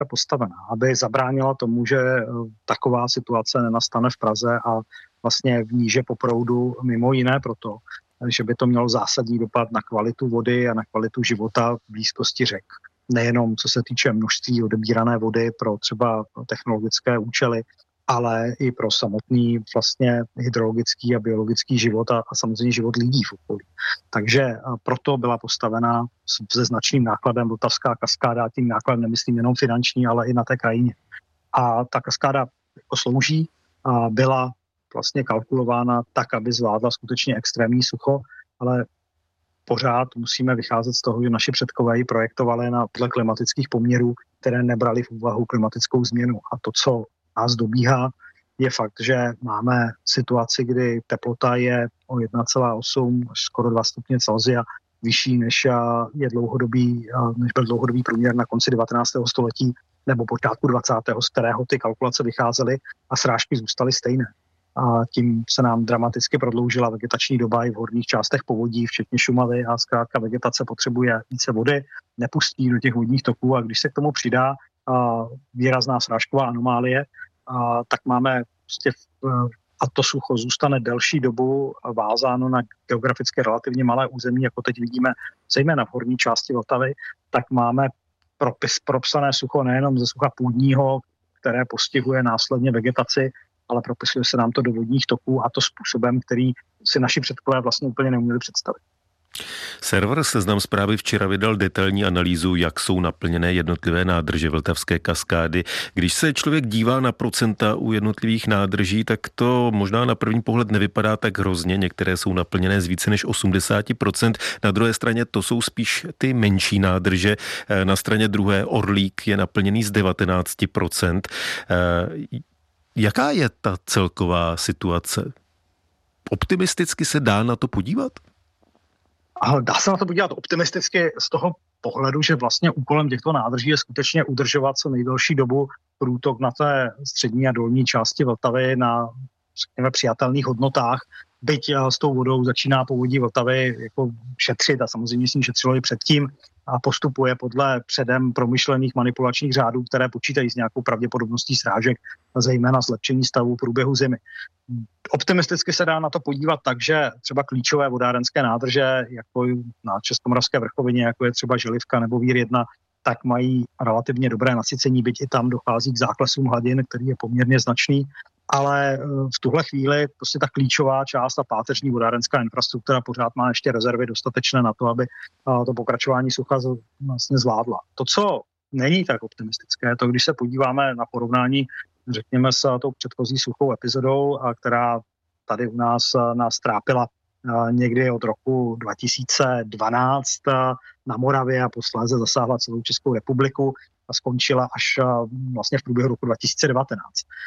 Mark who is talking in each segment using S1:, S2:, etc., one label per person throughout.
S1: postavená, aby zabránila tomu, že taková situace nenastane v Praze a vlastně v níže po proudu, mimo jiné proto, že by to mělo zásadní dopad na kvalitu vody a na kvalitu života v blízkosti řek. Nejenom co se týče množství odebírané vody pro třeba technologické účely, ale i pro samotný vlastně hydrologický a biologický život a samozřejmě život lidí v okolí. Takže proto byla postavena se značným nákladem Vltavská kaskáda, tím nákladem nemyslím jenom finanční, ale i na té krajině. A ta kaskáda jako slouží a byla vlastně kalkulována tak, aby zvládla skutečně extrémní sucho, ale pořád musíme vycházet z toho, že naši předkové ji projektovali podle klimatických poměrů, které nebrali v úvahu klimatickou změnu. A to, co nás dobíhá, je fakt, že máme situaci, kdy teplota je o 1,8 až skoro 2 stupně Celsia vyšší, než byl dlouhodobý průměr na konci 19. století nebo počátku 20. z kterého ty kalkulace vycházely a srážky zůstaly stejné. A tím se nám dramaticky prodloužila vegetační doba i v horních částech povodí, včetně Šumavy, a zkrátka vegetace potřebuje více vody, nepustí do těch vodních toků, a když se k tomu přidá výrazná srážková anomálie, tak máme prostě a to sucho zůstane delší dobu vázáno na geograficky relativně malé území, jako teď vidíme, zejména v horní části Vltavy, tak máme propsané sucho nejenom ze sucha půdního, které postihuje následně vegetaci, ale propisuje se nám to do vodních toků, a to způsobem, který si naši předkové vlastně úplně neuměli představit.
S2: Server Seznam Zprávy včera vydal detailní analýzu, jak jsou naplněné jednotlivé nádrže Vltavské kaskády. Když se člověk dívá na procenta u jednotlivých nádrží, tak to možná na první pohled nevypadá tak hrozně. Některé jsou naplněné z více než 80%. Na druhé straně to jsou spíš ty menší nádrže. Na straně druhé Orlík je naplněný z 19%. Jaká je ta celková situace? Optimisticky se dá na to podívat?
S1: Dá se na to podívat optimisticky z toho pohledu, že vlastně úkolem těchto nádrží je skutečně udržovat co nejdelší dobu průtok na té střední a dolní části Vltavy na, řekněme, přijatelných hodnotách. Byť s tou vodou začíná povodí Vltavy jako šetřit, a samozřejmě s ní šetřilo i předtím, a postupuje podle předem promyšlených manipulačních řádů, které počítají s nějakou pravděpodobností srážek, zejména zlepšení stavu v průběhu zimy. Optimisticky se dá na to podívat tak, že třeba klíčové vodárenské nádrže, jako na Českomoravské vrchovině, jako je třeba Želivka nebo Vír 1, tak mají relativně dobré nasycení, byť i tam dochází k záklesům hladin, který je poměrně značný, ale v tuhle chvíli prostě ta klíčová část a páteřní vodárenská infrastruktura pořád má ještě rezervy dostatečné na to, aby to pokračování sucha vlastně zvládla. To, co není tak optimistické, je to, když se podíváme na porovnání, řekněme, s tou předchozí suchou epizodou, která tady u nás trápila někdy od roku 2012 na Moravě a posléze zasáhla celou Českou republiku a skončila až vlastně v průběhu roku 2019.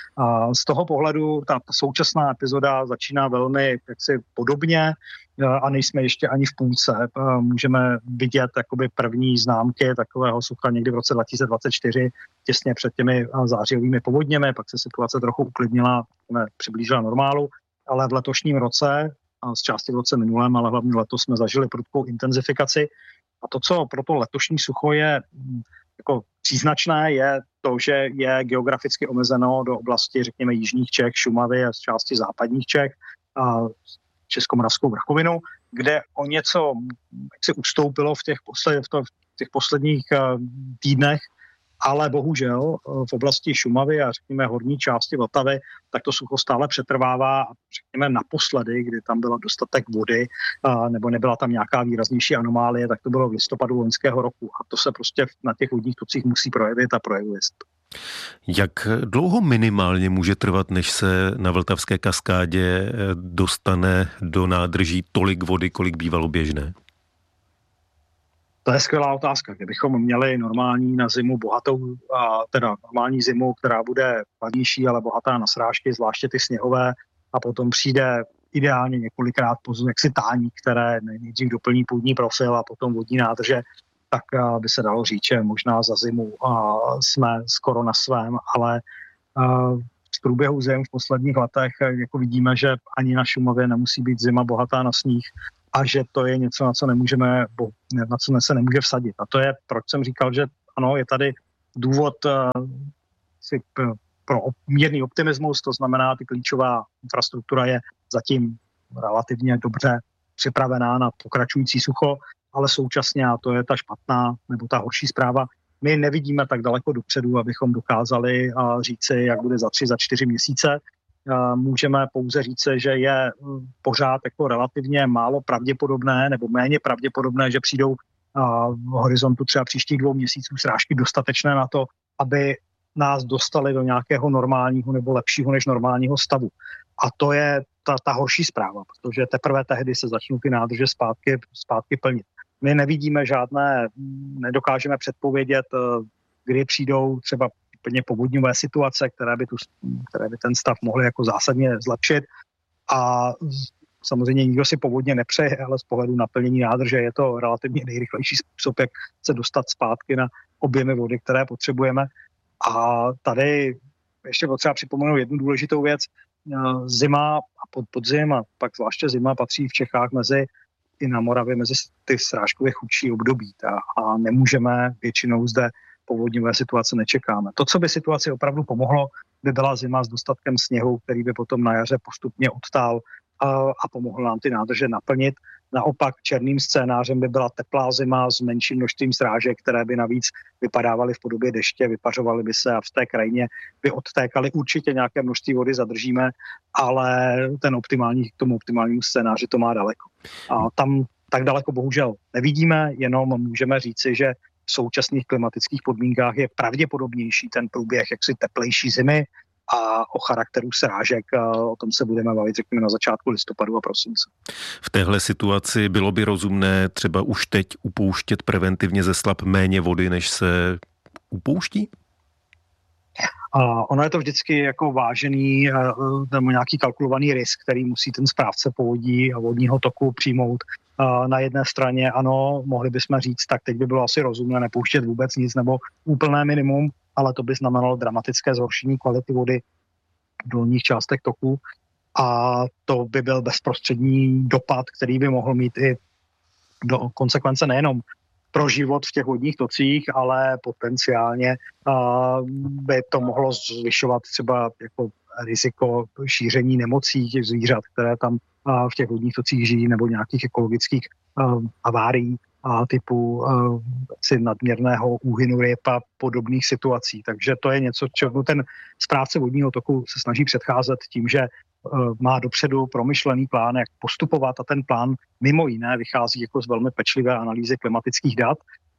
S1: Z toho pohledu ta současná epizoda začíná velmi jaksi podobně a nejsme ještě ani v půlce. Můžeme vidět jakoby první známky takového sucha někdy v roce 2024, těsně před těmi zářijovými povodněmi, pak se situace trochu uklidnila, přiblížila normálu, ale v letošním roce, z části v roce minulém, ale hlavně letos jsme zažili prudkou intenzifikaci. A to, co pro to letošní sucho je jako příznačné, je to, že je geograficky omezeno do oblasti, řekněme, jižních Čech, Šumavy a z části západních Čech a Českomoravskou vrchovinu, kde o něco jak se ustoupilo v těch posledních týdnech, ale bohužel v oblasti Šumavy a řekněme horní části Vltavy, tak to sucho stále přetrvává a řekněme naposledy, kdy tam byla dostatek vody nebo nebyla tam nějaká výraznější anomálie, tak to bylo v listopadu loňského roku a to se prostě na těch vodních tocích musí projevit a projevuje se to.
S2: Jak dlouho minimálně může trvat, než se na Vltavské kaskádě dostane do nádrží tolik vody, kolik bývalo běžné?
S1: To je skvělá otázka. Kdybychom měli normální na zimu bohatou, teda normální zimu, která bude chladnější, ale bohatá na srážky, zvláště ty sněhové, a potom přijde ideálně několikrát jaksi tání, které nejdřív doplní půdní profil a potom vodní nádrže, tak by se dalo říct, že možná za zimu jsme skoro na svém, ale v průběhu zim v posledních letech jako vidíme, že ani na Šumavě nemusí být zima bohatá na sníh, a že to je něco, na co se nemůže vsadit. A to je, proč jsem říkal, že ano, je tady důvod pro mírný optimismus, to znamená, ty klíčová infrastruktura je zatím relativně dobře připravená na pokračující sucho, ale současně, a to je ta špatná nebo ta horší zpráva, my nevidíme tak daleko dopředu, abychom dokázali říci, jak bude za 3, za 4 měsíce. Můžeme pouze říci, že je pořád jako relativně málo pravděpodobné nebo méně pravděpodobné, že přijdou v horizontu třeba příštích 2 měsíců srážky dostatečné na to, aby nás dostali do nějakého normálního nebo lepšího než normálního stavu. A to je ta horší zpráva, protože teprve tehdy se začnou ty nádrže zpátky plnit. My nevidíme nedokážeme předpovědět, kdy přijdou třeba úplně povodňové situace, které by ten stav mohly jako zásadně zlepšit. A samozřejmě nikdo si povodně nepřeje, ale z pohledu naplnění nádrže je to relativně nejrychlejší způsob, jak se dostat zpátky na objemy vody, které potřebujeme. A tady ještě potřeba připomenout jednu důležitou věc. Zima a podzim a pak zvláště zima patří v Čechách i na Moravě mezi ty srážkově chudší období. A nemůžeme většinou zde povodňové situace nečekáme. To, co by situaci opravdu pomohlo, by byla zima s dostatkem sněhu, který by potom na jaře postupně odtál a pomohl nám ty nádrže naplnit. Naopak černým scénářem by byla teplá zima s menším množstvím srážek, které by navíc vypadávaly v podobě deště, vypařovaly by se a v té krajině by odtékaly. Určitě nějaké množství vody zadržíme, ale k tomu optimálnímu scénáři to má daleko. A tam tak daleko bohužel nevidíme, jenom můžeme říci, že v současných klimatických podmínkách je pravděpodobnější ten průběh jaksi teplejší zimy a o charakteru srážek, o tom se budeme bavit, řekněme, na začátku listopadu a prosince.
S2: V téhle situaci bylo by rozumné třeba už teď upouštět preventivně ze slap méně vody, než se upouští?
S1: Ono je to vždycky jako vážený nebo nějaký kalkulovaný risk, který musí ten správce povodí a vodního toku přijmout. Na jedné straně ano, mohli bychom říct, tak teď by bylo asi rozumné nepouštět vůbec nic nebo úplné minimum, ale to by znamenalo dramatické zhoršení kvality vody v dolních částech toku a to by byl bezprostřední dopad, který by mohl mít i do konsekvence nejenom pro život v těch vodních tocích, ale potenciálně by to mohlo zvyšovat třeba jako riziko šíření nemocí těch zvířat, které tam v těch vodních tocích žijí, nebo nějakých ekologických havárií typu nadměrného úhynu ryb a podobných situací. Takže to je něco, čemu ten správce vodního toku se snaží předcházet tím, že má dopředu promyšlený plán, jak postupovat a ten plán mimo jiné vychází jako z velmi pečlivé analýzy klimatických dat.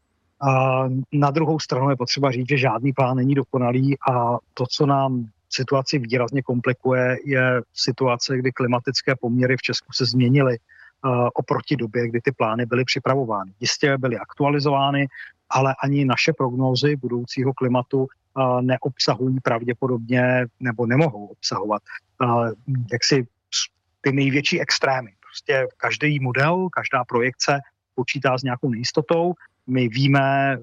S1: A na druhou stranu je potřeba říct, že žádný plán není dokonalý a to, co nám situaci výrazně komplikuje, je situace, kdy klimatické poměry v Česku se změnily oproti době, kdy ty plány byly připravovány. Jistě byly aktualizovány, ale ani naše prognózy budoucího klimatu neobsahují pravděpodobně nebo nemohou obsahovat jaksi ty největší extrémy. Prostě každý model, každá projekce počítá s nějakou nejistotou. My víme,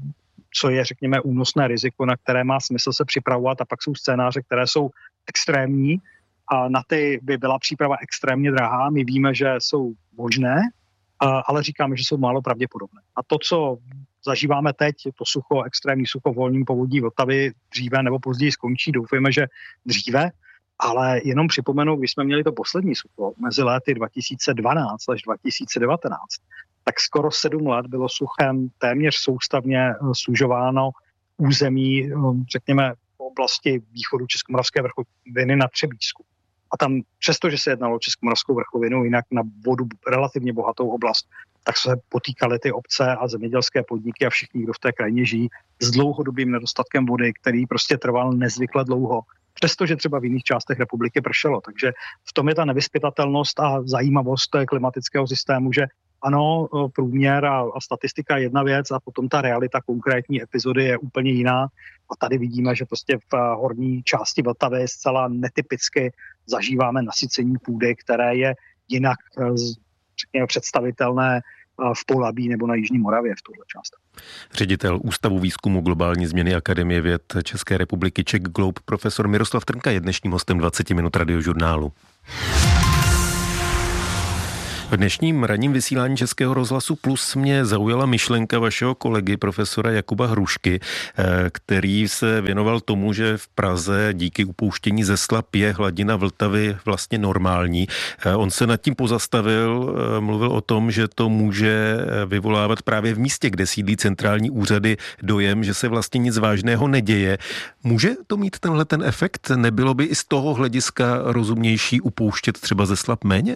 S1: co je, řekněme, únosné riziko, na které má smysl se připravovat a pak jsou scénáře, které jsou extrémní a na ty by byla příprava extrémně drahá. My víme, že jsou možné, ale říkáme, že jsou málo pravděpodobné. A to, co zažíváme teď, to sucho, extrémní sucho, volný povodí Vltavy dříve nebo později skončí. Doufujeme, že dříve, ale jenom připomenu, když jsme měli to poslední sucho mezi léty 2012 až 2019, tak skoro 7 let bylo suchem téměř soustavně sužováno území, řekněme, v oblasti východu Českomoravské vrchoviny na Třebíčsku. A tam, přestože se jednalo o Českomoravskou vrchovinu, jinak na vodu relativně bohatou oblast, tak se potýkaly ty obce a zemědělské podniky a všichni, kdo v té krajině žijí, s dlouhodobým nedostatkem vody, který prostě trval nezvykle dlouho, přestože třeba v jiných částech republiky pršelo. Takže v tom je ta nevyzpytatelnost a zajímavost klimatického systému, že ano, průměr a statistika je jedna věc a potom ta realita konkrétní epizody je úplně jiná. A tady vidíme, že prostě v horní části Vltavy zcela netypicky zažíváme nasycení půdy, které je jinak, řekněme, představitelné v Polabí nebo na Jižní Moravě v tuhle část.
S2: Ředitel Ústavu výzkumu globální změny Akademie věd České republiky Czech Globe profesor Miroslav Trnka je dnešním hostem 20 minut Radiožurnálu. V dnešním ranním vysílání Českého rozhlasu Plus mě zaujala myšlenka vašeho kolegy, profesora Jakuba Hrušky, který se věnoval tomu, že v Praze díky upouštění ze Slap je hladina Vltavy vlastně normální. On se nad tím pozastavil, mluvil o tom, že to může vyvolávat právě v místě, kde sídlí centrální úřady, dojem, že se vlastně nic vážného neděje. Může to mít tenhle ten efekt? Nebylo by i z toho hlediska rozumnější upouštět třeba ze Slap méně?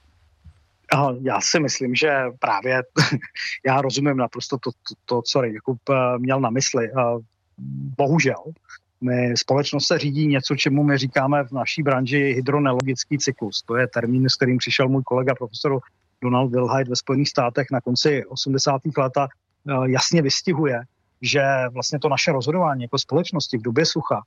S1: Já si myslím, že právě já rozumím naprosto to, co Jakub měl na mysli. Bohužel, společnost se řídí něco, čemu my říkáme v naší branži hydroneologický cyklus. To je termín, s kterým přišel můj kolega profesor Donald Wilhite ve Spojených státech na konci 80. let a jasně vystihuje, že vlastně to naše rozhodování jako společnosti v době sucha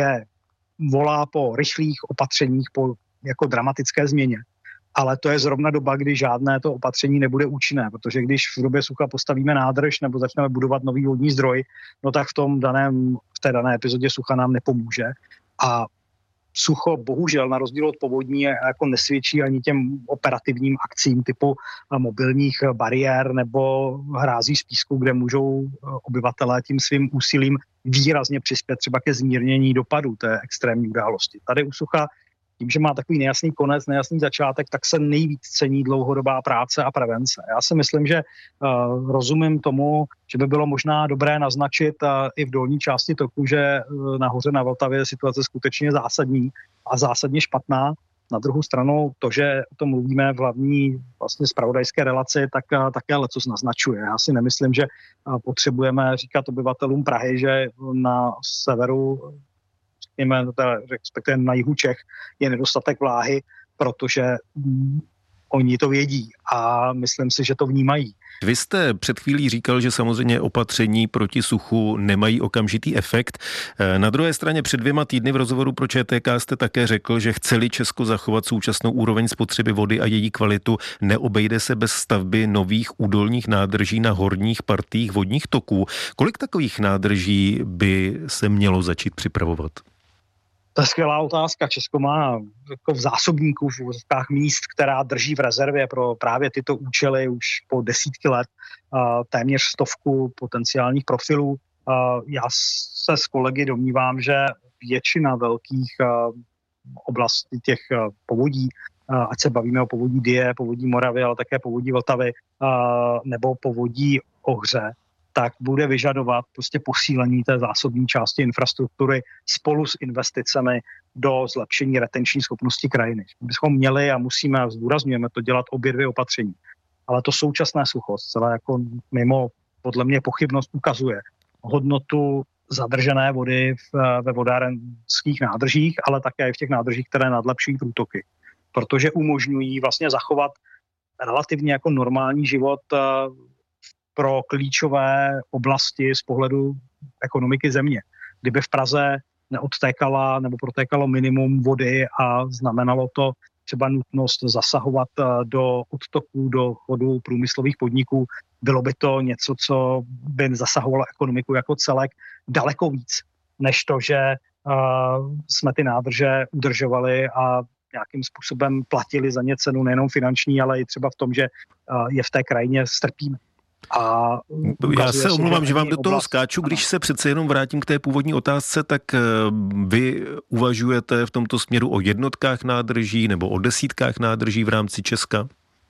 S1: volá po rychlých opatřeních, po jako dramatické změně. Ale to je zrovna doba, kdy žádné to opatření nebude účinné, protože když v době sucha postavíme nádrž nebo začneme budovat nový vodní zdroj, no tak v té dané epizodě sucha nám nepomůže. A sucho bohužel na rozdíl od povodní jako nesvědčí ani těm operativním akcím typu mobilních bariér nebo hrází z písku, kde můžou obyvatelé tím svým úsilím výrazně přispět třeba ke zmírnění dopadů té extrémní události. Tady u sucha tím, že má takový nejasný konec, nejasný začátek, tak se nejvíc cení dlouhodobá práce a prevence. Já si myslím, že rozumím tomu, že by bylo možná dobré naznačit i v dolní části toku, že nahoře na Vltavě je situace skutečně zásadní a zásadně špatná. Na druhou stranu to, že o tom mluvíme v hlavní vlastně zpravodajské relaci, tak také lecos naznačuje. Já si nemyslím, že potřebujeme říkat obyvatelům Prahy, že na severu respektive na jihu Čech je nedostatek vláhy, protože oni to vědí a myslím si, že to vnímají.
S2: Vy jste před chvílí říkal, že samozřejmě opatření proti suchu nemají okamžitý efekt. Na druhé straně před 2 týdny v rozhovoru pro ČTK jste také řekl, že chce-li Česko zachovat současnou úroveň spotřeby vody a její kvalitu, neobejde se bez stavby nových údolních nádrží na horních partiích vodních toků. Kolik takových nádrží by se mělo začít připravovat?
S1: To je skvělá otázka. Česko má jako v zásobníku v úzkách míst, která drží v rezervě pro právě tyto účely už po desítky let téměř 100 potenciálních profilů. Já se s kolegy domnívám, že většina velkých oblastí těch povodí, ať se bavíme o povodí Dyje, povodí Moravy, ale také povodí Vltavy nebo povodí Ohře, tak bude vyžadovat prostě posílení té zásobní části infrastruktury spolu s investicemi do zlepšení retenční schopnosti krajiny. Bychom měli a musíme, a zdůrazňujeme to, dělat obě 2 opatření. Ale to současné sucho, zcela jako mimo podle mě pochybnost, ukazuje hodnotu zadržené vody ve vodárenských nádržích, ale také v těch nádržích, které nadlepšují průtoky. Protože umožňují vlastně zachovat relativně jako normální život pro klíčové oblasti z pohledu ekonomiky země. Kdyby v Praze neodtékala nebo protékalo minimum vody a znamenalo to třeba nutnost zasahovat do odtoků, do chodu průmyslových podniků, bylo by to něco, co by zasahovalo ekonomiku jako celek daleko víc, než to, že jsme ty nádrže udržovali a nějakým způsobem platili za ně cenu nejenom finanční, ale i třeba v tom, že je v té krajině strpíme.
S2: Já se omlouvám, že vám do toho skáču, když se přece jenom vrátím k té původní otázce, tak vy uvažujete v tomto směru o jednotkách nádrží nebo o desítkách nádrží v rámci Česka?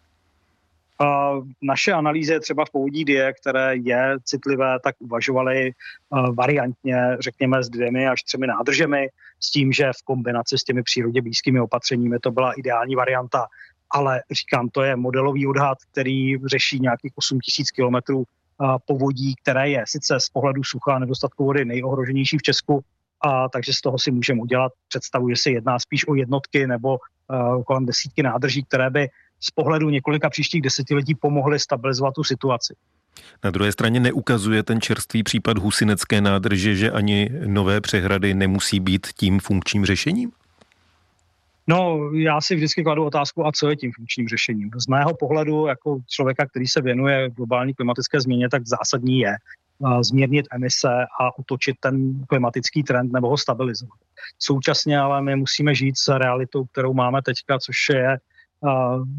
S1: Naše analýzy třeba v povodí Dyje, které je citlivé, tak uvažovali variantně, řekněme, s 2 až 3 nádržemi, s tím, že v kombinaci s těmi přírodě blízkými opatřeními to byla ideální varianta. Ale říkám, to je modelový odhad, který řeší nějakých 8 000 kilometrů povodí, které je sice z pohledu sucha a nedostatku vody nejohroženější v Česku, takže z toho si můžeme udělat představu, že se jedná spíš o jednotky nebo kolem desítky nádrží, které by z pohledu několika příštích desetiletí pomohly stabilizovat tu situaci.
S2: Na druhé straně neukazuje ten čerstvý případ Husinecké nádrže, že ani nové přehrady nemusí být tím funkčním řešením?
S1: No, já si vždycky kladu otázku, a co je tím funkčním řešením. Z mého pohledu, jako člověka, který se věnuje globální klimatické změně, tak zásadní je zmírnit emise a otočit ten klimatický trend nebo ho stabilizovat. Současně ale my musíme žít s realitou, kterou máme teďka, což je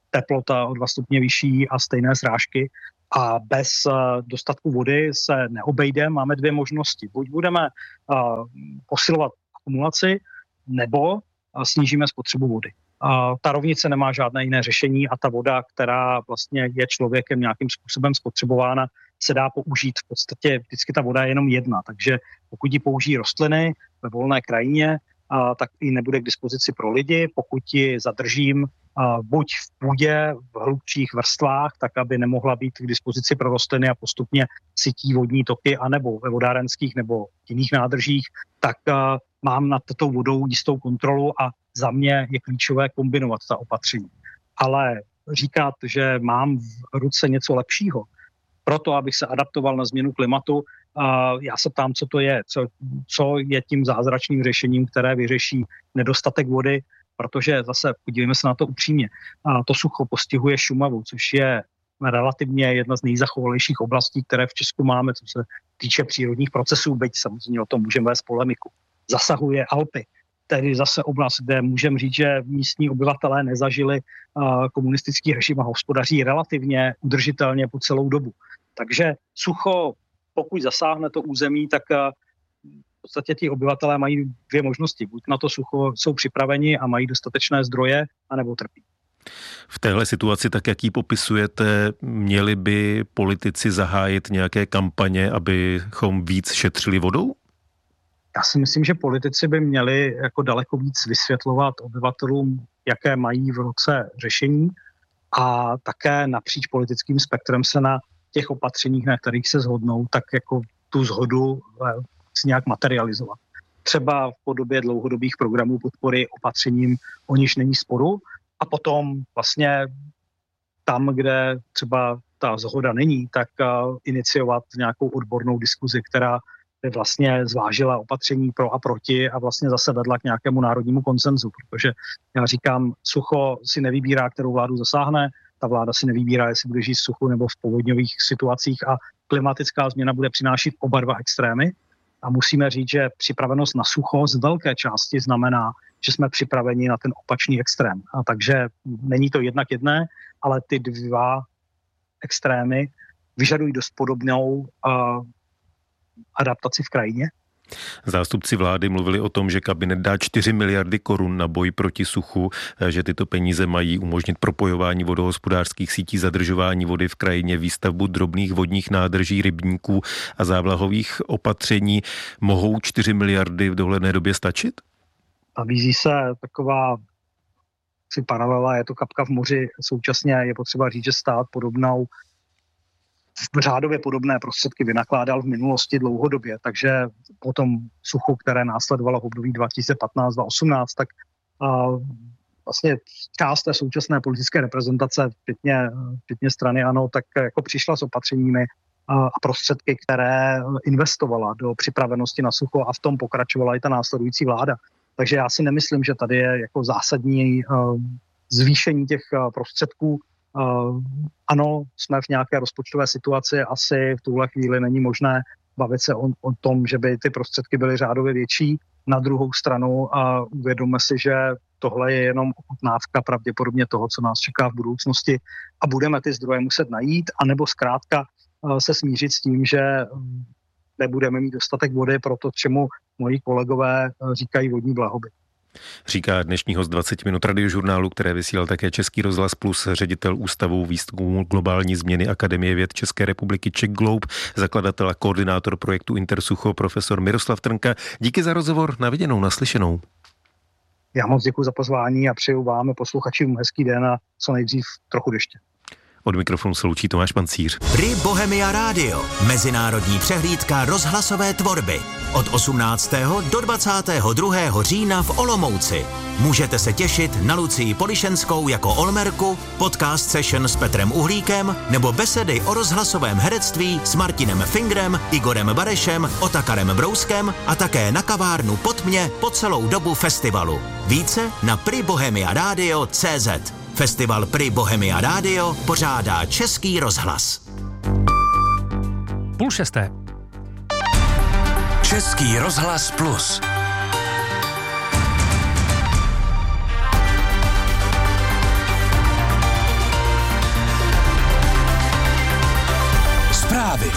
S1: teplota o 2 stupně vyšší a stejné srážky. A bez dostatku vody se neobejde. Máme 2 možnosti. Buď budeme posilovat akumulaci, nebo snížíme spotřebu vody. Ta rovnice nemá žádné jiné řešení a ta voda, která vlastně je člověkem nějakým způsobem spotřebována, se dá použít. V podstatě vždycky ta voda je jenom jedna, takže pokud ji použijí rostliny ve volné krajině, tak i nebude k dispozici pro lidi. Pokud ji zadržím buď v půdě, v hlubších vrstvách, tak aby nemohla být k dispozici pro rostliny a postupně sytí vodní toky, anebo ve vodárenských nebo jiných nádržích, tak mám nad tou vodou jistou kontrolu a za mě je klíčové kombinovat ta opatření. Ale říkat, že mám v ruce něco lepšího, proto abych se adaptoval na změnu klimatu, já se ptám, co to je, co je tím zázračným řešením, které vyřeší nedostatek vody, protože zase podívejme se na to upřímně. To sucho postihuje Šumavu, což je relativně jedna z nejzachovalejších oblastí, které v Česku máme, co se týče přírodních procesů, byť samozřejmě o tom můžeme vést polemiku. Zasahuje Alpy, tedy zase oblast, kde můžeme říct, že místní obyvatelé nezažili komunistický režim a hospodaří relativně udržitelně po celou dobu. Takže sucho, pokud zasáhne to území, tak v podstatě ti obyvatelé mají 2 možnosti. Buď na to sucho jsou připraveni a mají dostatečné zdroje, anebo trpí.
S2: V téhle situaci, tak jak ji popisujete, měli by politici zahájit nějaké kampaně, abychom víc šetřili vodou?
S1: Já si myslím, že politici by měli jako daleko víc vysvětlovat obyvatelům, jaké mají v ruce řešení a také napříč politickým spektrem se na těch opatřeních, na kterých se shodnou, tak jako tu shodu si nějak materializovat. Třeba v podobě dlouhodobých programů podpory opatřením, o nichž není sporu, a potom vlastně tam, kde třeba ta shoda není, tak iniciovat nějakou odbornou diskuzi, která by vlastně zvážila opatření pro a proti a vlastně zase vedla k nějakému národnímu konsenzu, protože já říkám, sucho si nevybírá, kterou vládu zasáhne, ta vláda si nevybírá, jestli bude žít v suchu nebo v povodňových situacích a klimatická změna bude přinášet oba 2 extrémy. A musíme říct, že připravenost na sucho z velké části znamená, že jsme připraveni na ten opačný extrém. A takže není to jednak jedné, ale ty 2 extrémy vyžadují dost podobnou adaptaci v krajině.
S2: Zástupci vlády mluvili o tom, že kabinet dá 4 miliardy korun na boj proti suchu, že tyto peníze mají umožnit propojování vodohospodářských sítí, zadržování vody v krajině, výstavbu drobných vodních nádrží, rybníků a závlahových opatření. Mohou 4 miliardy v dohledné době stačit?
S1: Nabízí se taková paralela, je to kapka v moři. Současně je potřeba říct, že stát řádově podobné prostředky vynakládal v minulosti dlouhodobě, takže po tom suchu, které následovalo v období 2015-2018, tak vlastně část té současné politické reprezentace, včetně strany ANO, tak jako přišla s opatřeními a prostředky, které investovala do připravenosti na sucho a v tom pokračovala i ta následující vláda. Takže já si nemyslím, že tady je jako zásadní zvýšení těch prostředků. Ano, jsme v nějaké rozpočtové situaci, asi v tuhle chvíli není možné bavit se o tom, že by ty prostředky byly řádově větší. Na druhou stranu uvědomme si, že tohle je jenom ochutnávka pravděpodobně toho, co nás čeká v budoucnosti a budeme ty zdroje muset najít, anebo zkrátka se smířit s tím, že nebudeme mít dostatek vody pro to, čemu moji kolegové říkají vodní blahobyt.
S2: Říká dnešní host 20 minut radiožurnálu, které vysílal také Český rozhlas Plus, ředitel Ústavu výzkumu globální změny Akademie věd České republiky Czech Globe, zakladatel a koordinátor projektu Intersucho, profesor Miroslav Trnka. Díky za rozhovor, na viděnou, naslyšenou.
S1: Já moc děkuji za pozvání a přeju vám posluchačům hezký den a co nejdřív trochu deště.
S2: Od mikrofonu se loučí Tomáš Pancíř.
S3: Pri Bohemia Radio. Mezinárodní přehlídka rozhlasové tvorby. Od 18. do 22. října v Olomouci. Můžete se těšit na Lucii Polišenskou jako Olmerku, podcast session s Petrem Uhlíkem nebo besedy o rozhlasovém herectví s Martinem Fingrem, Igorem Barešem, Otakarem Brouskem a také na kavárnu Pod mě po celou dobu festivalu. Více na pribohemiaradio.cz. Festival Pri Bohemia Radio pořádá Český rozhlas.
S4: 5:30.
S3: Český rozhlas Plus.
S4: zprávy.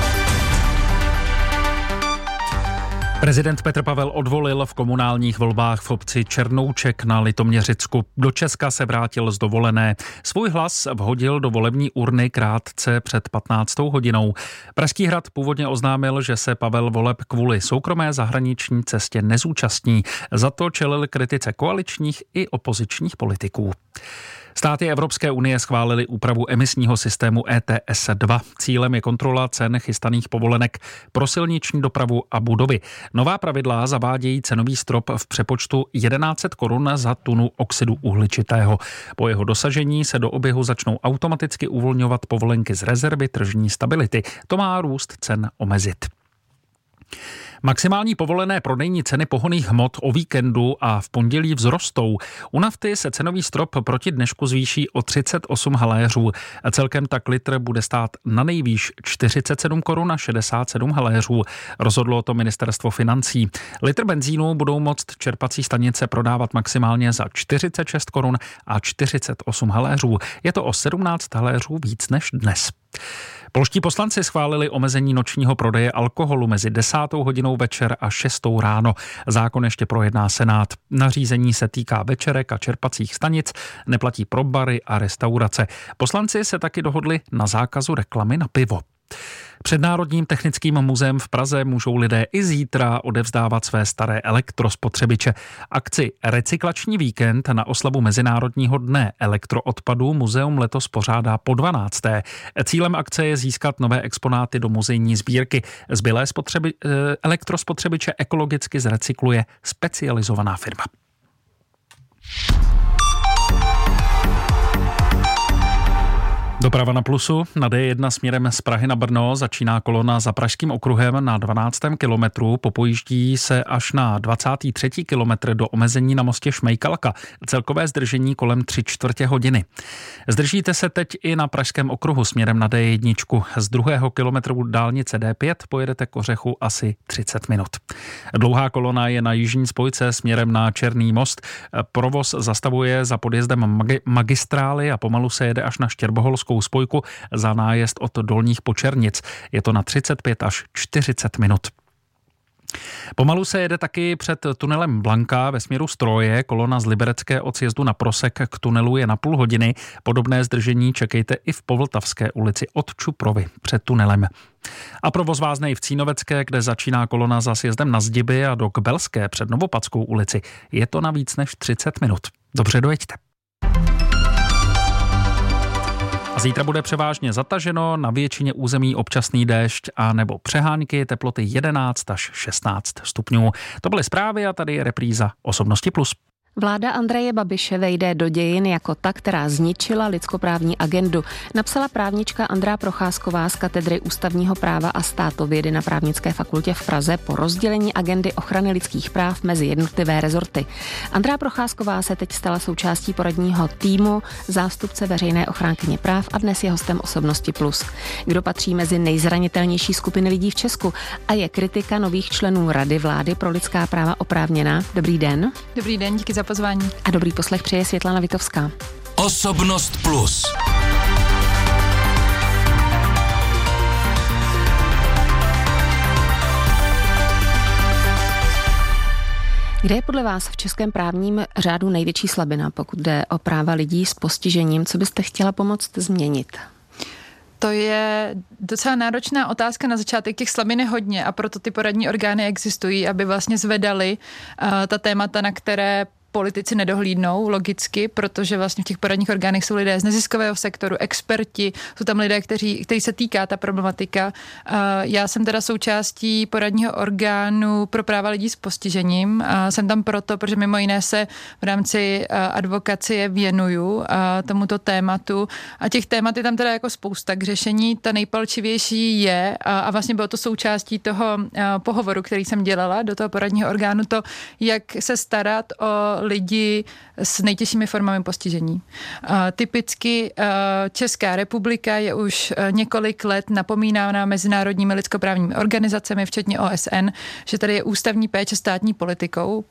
S5: Prezident Petr Pavel odvolil v komunálních volbách v obci Černouček na Litoměřicku. Do Česka se vrátil z dovolené. Svůj hlas vhodil do volební urny krátce před 15. hodinou. Pražský hrad původně oznámil, že se Pavel voleb kvůli soukromé zahraniční cestě nezúčastní. Za to čelil kritice koaličních i opozičních politiků. Státy Evropské unie schválily úpravu emisního systému ETS 2. Cílem je kontrola cen chystaných povolenek pro silniční dopravu a budovy. Nová pravidla zavádějí cenový strop v přepočtu 1100 korun za tunu oxidu uhličitého. Po jeho dosažení se do oběhu začnou automaticky uvolňovat povolenky z rezervy tržní stability. To má růst cen omezit. Maximální povolené prodejní ceny pohonných hmot o víkendu a v pondělí vzrostou. U nafty se cenový strop proti dnešku zvýší o 38 haléřů. Celkem tak litr bude stát na nejvýš 47 korun a 67 haléřů. Rozhodlo to ministerstvo financí. Litr benzínu budou moct čerpací stanice prodávat maximálně za 46 korun a 48 haléřů. Je to o 17 haléřů víc než dnes. Polští poslanci schválili omezení nočního prodeje alkoholu mezi 10. hodinou večer a 6. ráno. Zákon ještě projedná Senát. Nařízení se týká večerek a čerpacích stanic, neplatí pro bary a restaurace. Poslanci se taky dohodli na zákazu reklamy na pivo. Před Národním technickým muzeem v Praze můžou lidé i zítra odevzdávat své staré elektrospotřebiče. Akci Recyklační víkend na oslavu Mezinárodního dne elektroodpadu muzeum letos pořádá po 12. Cílem akce je získat nové exponáty do muzejní sbírky. Zbylé elektrospotřebiče ekologicky zrecykluje specializovaná firma. Doprava na plusu. Na D1 směrem z Prahy na Brno začíná kolona za Pražským okruhem na 12. kilometru. Popojíždí se až na 23. kilometr do omezení na mostě Šmejkalka. Celkové zdržení kolem 3/4 hodiny. Zdržíte se teď i na Pražském okruhu směrem na D1. Z 2. kilometru dálnice D5 pojedete k Ořechu asi 30 minut. Dlouhá kolona je na jižní spojce směrem na Černý most. Provoz zastavuje za podjezdem magistrály a pomalu se jede až na Štěrboholskou spojku za nájezd od Dolních Počernic. Je to na 35 až 40 minut. Pomalu se jede taky před tunelem Blanka ve směru Stroje. Kolona z Liberecké od sjezdu na Prosek k tunelu je na půl hodiny. Podobné zdržení čekejte i v Povltavské ulici od Čuprovy před tunelem. A provoz vázne i v Cínovecké, kde začíná kolona za sjezdem na Zdiby a do Kbelské před Novopadskou ulici. Je to na víc než 30 minut. Dobře dojeďte. Zítra bude převážně zataženo, na většině území občasný déšť a nebo přehánky, teploty 11 až 16 stupňů. To byly zprávy a tady je repríza Osobnosti plus.
S6: Vláda Andreje Babiše vejde do dějin jako ta, která zničila lidskoprávní agendu, napsala právnička Andrea Procházková z katedry ústavního práva a státovědy na Právnické fakultě v Praze po rozdělení agendy ochrany lidských práv mezi jednotlivé rezorty. Andrea Procházková se teď stala součástí poradního týmu zástupce veřejné ochránkyně práv a dnes je hostem Osobnosti plus. Kdo patří mezi nejzranitelnější skupiny lidí v Česku a je kritika nových členů Rady vlády pro lidská práva oprávněná. Dobrý den.
S7: Dobrý den, díky za pozvání.
S6: A dobrý poslech přeje Světlana Vitovská.
S4: Osobnost plus.
S6: Kde je podle vás v českém právním řádu největší slabina, pokud jde o práva lidí s postižením? Co byste chtěla pomoct změnit?
S7: To je docela náročná otázka na začátek, těch slabin je hodně a proto ty poradní orgány existují, aby vlastně zvedaly ta témata, na které politici nedohlídnou, logicky, protože vlastně v těch poradních orgánech jsou lidé z neziskového sektoru, experti, jsou tam lidé, který se týká ta problematika. Já jsem teda součástí poradního orgánu pro práva lidí s postižením. Jsem tam proto, protože mimo jiné se v rámci advokacie věnuju tomuto tématu a těch témat je tam teda jako spousta k řešení. Ta nejpalčivější je, a vlastně bylo to součástí toho pohovoru, který jsem dělala do toho poradního orgánu, to, jak se starat o lidi s nejtěžšími formami postižení. Typicky Česká republika je už několik let napomínána mezinárodními lidskoprávními organizacemi, včetně OSN, že tady je ústavní péče státní politikou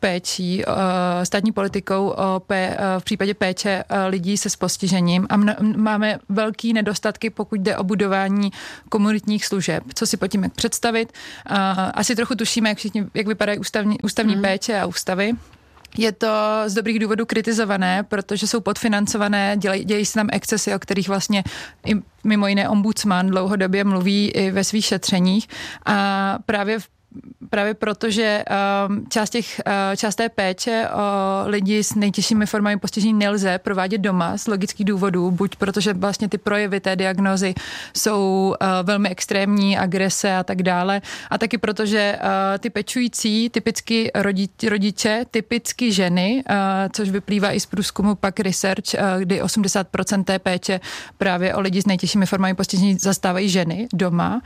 S7: v případě péče lidí se s postižením a máme velký nedostatky, pokud jde o budování komunitních služeb. Co si pod tím jak představit? Asi trochu tušíme, jak vypadají ústavní péče a ústavy. Je to z dobrých důvodů kritizované, protože jsou podfinancované, dějí se tam excesy, o kterých vlastně i mimo jiné ombudsman dlouhodobě mluví i ve svých šetřeních. A právě proto, že část té péče o lidi s nejtěžšími formami postižení nelze provádět doma z logických důvodů, buď protože vlastně ty projevy té diagnózy jsou velmi extrémní, agrese a tak dále, a taky protože ty pečující, typicky rodiče, typicky ženy, což vyplývá i z průzkumu PAC Research, kdy 80% té péče právě o lidi s nejtěžšími formami postižení zastávají ženy doma,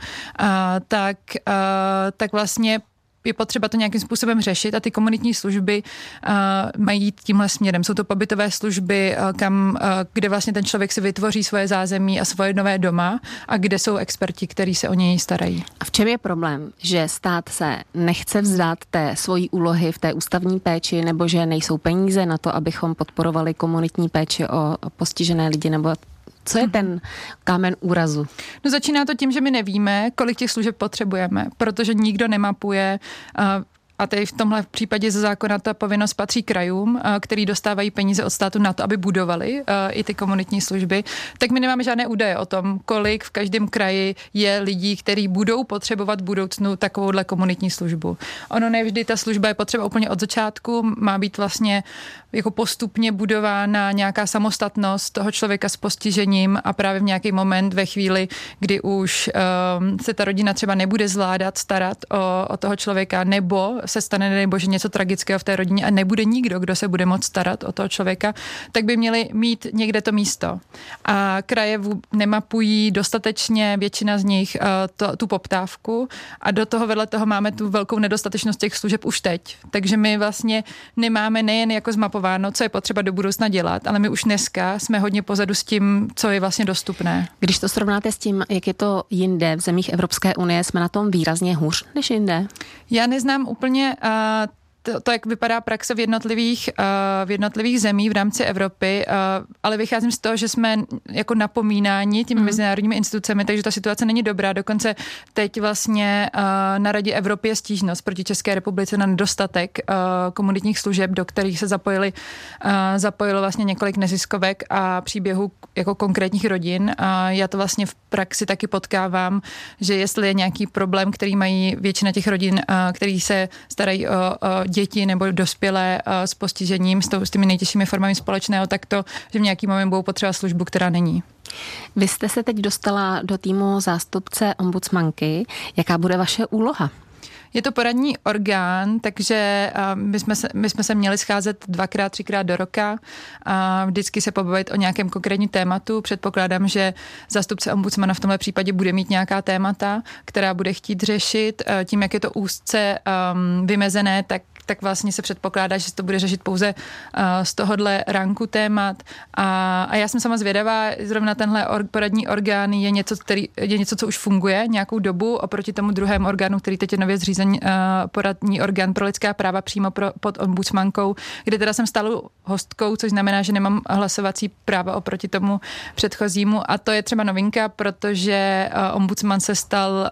S7: tak vlastně je potřeba to nějakým způsobem řešit a ty komunitní služby mají jít tímhle směrem. Jsou to pobytové služby, kde vlastně ten člověk si vytvoří svoje zázemí a svoje nové doma a kde jsou experti, kteří se o něj starají.
S6: A v čem je problém? Že stát se nechce vzdát té svojí úlohy v té ústavní péči, nebo že nejsou peníze na to, abychom podporovali komunitní péči o postižené lidi, nebo co je ten kámen úrazu?
S7: No začíná to tím, že my nevíme, kolik těch služeb potřebujeme, protože nikdo nemapuje, a tady v tomhle případě ze zákona ta povinnost patří krajům, který dostávají peníze od státu na to, aby budovali i ty komunitní služby, tak my nemáme žádné údaje o tom, kolik v každém kraji je lidí, kteří budou potřebovat v budoucnu takovouhle komunitní službu. Ono nevždy ta služba je potřeba úplně od začátku, má být vlastně jako postupně budována nějaká samostatnost toho člověka s postižením a právě v nějaký moment ve chvíli, kdy už se ta rodina třeba nebude zvládat starat o toho člověka, nebo se stane, nebo že něco tragického v té rodině a nebude nikdo, kdo se bude moct starat o toho člověka, tak by měli mít někde to místo. A kraje nemapují dostatečně, většina z nich, tu poptávku a do toho vedle toho máme tu velkou nedostatečnost těch služeb už teď. Takže my vlastně nemáme nejen jako zmapováno, co je potřeba do budoucna dělat, ale my už dneska jsme hodně pozadu s tím, co je vlastně dostupné.
S6: Když to srovnáte s tím, jak je to jinde v zemích Evropské unie, jsme na tom výrazně hůř než jinde? Já
S7: neznám úplně to, jak vypadá praxe v jednotlivých zemích v rámci Evropy, ale vycházím z toho, že jsme jako napomínáni těmi mezinárodními institucemi, takže ta situace není dobrá. Dokonce teď vlastně na Radě Evropy je stížnost proti České republice na nedostatek komunitních služeb, do kterých se zapojilo vlastně několik neziskovek a příběhů jako konkrétních rodin. A já to vlastně v praxi taky potkávám, že jestli je nějaký problém, který mají většina těch rodin, který se starají o děti nebo dospělé s postižením, s těmi nejtěžšími formami společného, tak to, že v nějaký moment budou potřeba službu, která není.
S6: Vy jste se teď dostala do týmu zástupce ombudsmanky. Jaká bude vaše úloha?
S7: Je to poradní orgán, takže my jsme se měli scházet 2x, 3x do roka a vždycky se pobavit o nějakém konkrétním tématu. Předpokládám, že zástupce ombudsmana v tomhle případě bude mít nějaká témata, která bude chtít řešit. Tím, jak je to úzce vymezené, tak vlastně se předpokládá, že se to bude řešit pouze z tohohle ranku témat. A já jsem sama zvědavá, zrovna tenhle poradní orgán je něco, co už funguje nějakou dobu oproti tomu druhému orgánu, který teď je nově zřízen, poradní orgán pro lidská práva přímo pod ombudsmankou, kde teda jsem stálou hostkou, což znamená, že nemám hlasovací práva oproti tomu předchozímu. A to je třeba novinka, protože ombudsman se stal,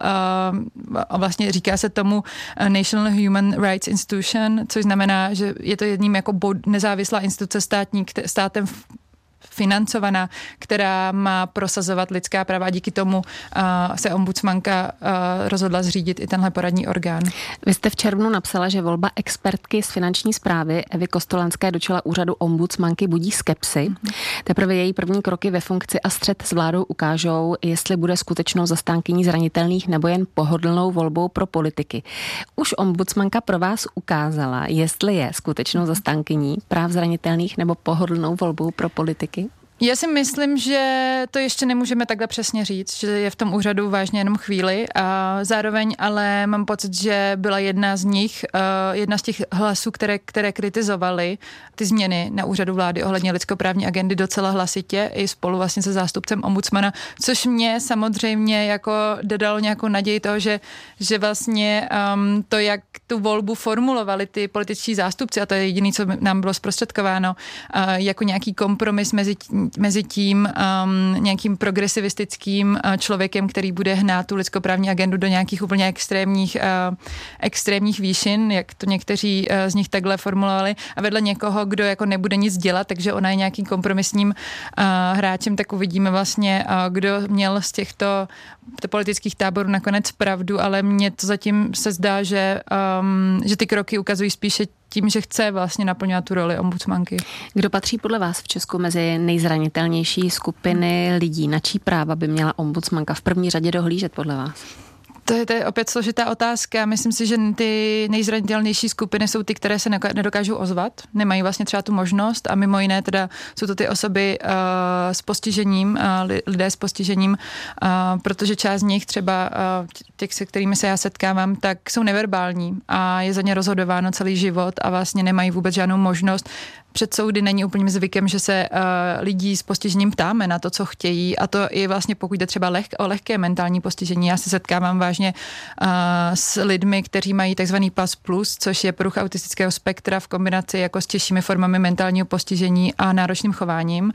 S7: vlastně říká se tomu National Human Rights Institution, což znamená, že je to jedním jako nezávislá instituce státem financovaná, která má prosazovat lidská práva a díky tomu se ombudsmanka rozhodla zřídit i tenhle poradní orgán.
S6: Vy jste v červnu napsala, že volba expertky z finanční správy Evy Kostolanské do čela úřadu ombudsmanky budí skepsi. Teprve její první kroky ve funkci a střet s vládou ukážou, jestli bude skutečnou zastánkyní zranitelných nebo jen pohodlnou volbou pro politiky. Už ombudsmanka pro vás ukázala, jestli je skutečnou zastánkyní práv zranitelných nebo pohodlnou volbou pro politiky?
S7: Já si myslím, že to ještě nemůžeme takhle přesně říct, že je v tom úřadu vážně jenom chvíli a zároveň ale mám pocit, že byla jedna z těch hlasů, které kritizovaly ty změny na úřadu vlády ohledně lidskoprávní agendy docela hlasitě i spolu vlastně se zástupcem ombudsmana, což mě samozřejmě jako dodalo nějakou naději toho, že vlastně to, jak tu volbu formulovali ty političtí zástupci, a to je jediné, co nám bylo zprostředkováno, jako nějaký kompromis mezi tím nějakým progresivistickým člověkem, který bude hnát tu lidskoprávní agendu do nějakých úplně extrémních výšin, jak to někteří z nich takhle formulovali, a vedle někoho, kdo jako nebude nic dělat, takže ona je nějakým kompromisním hráčem, tak uvidíme vlastně, kdo měl z těchto politických táborů nakonec pravdu, ale mně to zatím se zdá, že ty kroky ukazují spíše tím, že chce vlastně naplňovat tu roli ombudsmanky.
S6: Kdo patří podle vás v Česku mezi nejzranitelnější skupiny lidí? Na čí práva by měla ombudsmanka v první řadě dohlížet podle vás?
S7: To je opět složitá otázka. Myslím si, že ty nejzranitelnější skupiny jsou ty, které se nedokážou ozvat, nemají vlastně třeba tu možnost a mimo jiné teda jsou to ty osoby s postižením, lidé s postižením, protože část z nich třeba těch, se kterými se já setkávám, tak jsou neverbální a je za ně rozhodováno celý život a vlastně nemají vůbec žádnou možnost. Před soudy není úplně zvykem, že se lidí s postižením ptáme na to, co chtějí, a to i vlastně pokud jde třeba o lehké mentální postižení. Já se setkávám vážně s lidmi, kteří mají takzvaný PAS+, což je porucha autistického spektra v kombinaci jako s těžšími formami mentálního postižení a náročným chováním.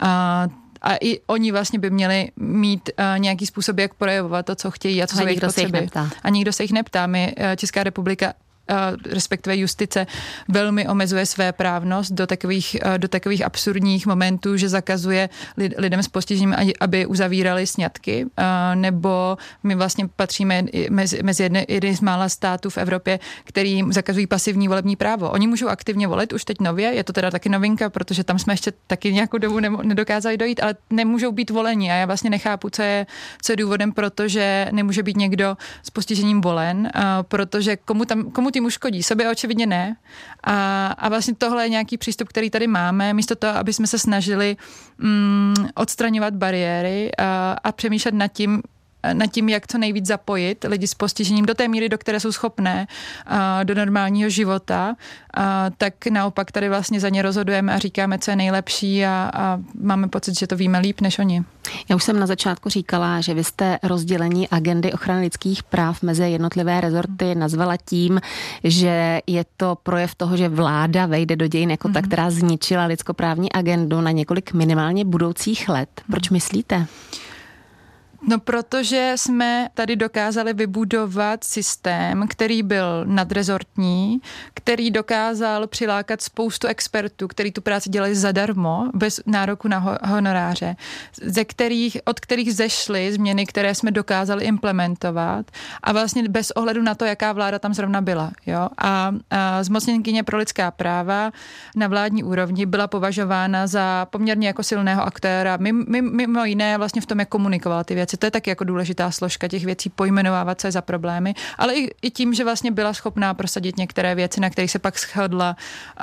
S7: A i oni vlastně by měli mít nějaký způsob, jak projevovat to, co chtějí a co jsou jejich potřeby. A nikdo se jich neptá. Česká republika respektive justice velmi omezuje své právnost do takových absurdních momentů, že zakazuje lidem s postižením, aby uzavírali sňatky, nebo my vlastně patříme mezi jedny z mála států v Evropě, kterým zakazují pasivní volební právo. Oni můžou aktivně volit už teď nově, je to teda taky novinka, protože tam jsme ještě taky nějakou dobu nedokázali dojít, ale nemůžou být voleni a já vlastně nechápu, co je důvodem, protože nemůže být někdo s postižením volen, protože komu tím uškodí, sobě očividně ne. A vlastně tohle je nějaký přístup, který tady máme, místo toho, aby jsme se snažili odstraňovat bariéry a přemýšlet nad tím, jak co nejvíc zapojit lidi s postižením do té míry, do které jsou schopné do normálního života, tak naopak tady vlastně za ně rozhodujeme a říkáme, co je nejlepší a máme pocit, že to víme líp než oni.
S6: Já už jsem na začátku říkala, že vy jste rozdělení agendy ochrany lidských práv mezi jednotlivé rezorty nazvala tím, že je to projev toho, že vláda vejde do dějin jako ta, která zničila lidskoprávní agendu na několik minimálně budoucích let. Proč myslíte?
S7: No, protože jsme tady dokázali vybudovat systém, který byl nadrezortní, který dokázal přilákat spoustu expertů, kteří tu práci dělali zadarmo, bez nároku na honoráře, od kterých zešly změny, které jsme dokázali implementovat a vlastně bez ohledu na to, jaká vláda tam zrovna byla. Jo? A zmocněnkyně pro lidská práva na vládní úrovni byla považována za poměrně jako silného aktéra. Mimo jiné vlastně v tom, jak komunikovala ty věci. To je taky jako důležitá složka těch věcí, pojmenovávat se za problémy, ale i tím, že vlastně byla schopná prosadit některé věci, na kterých se pak shodla,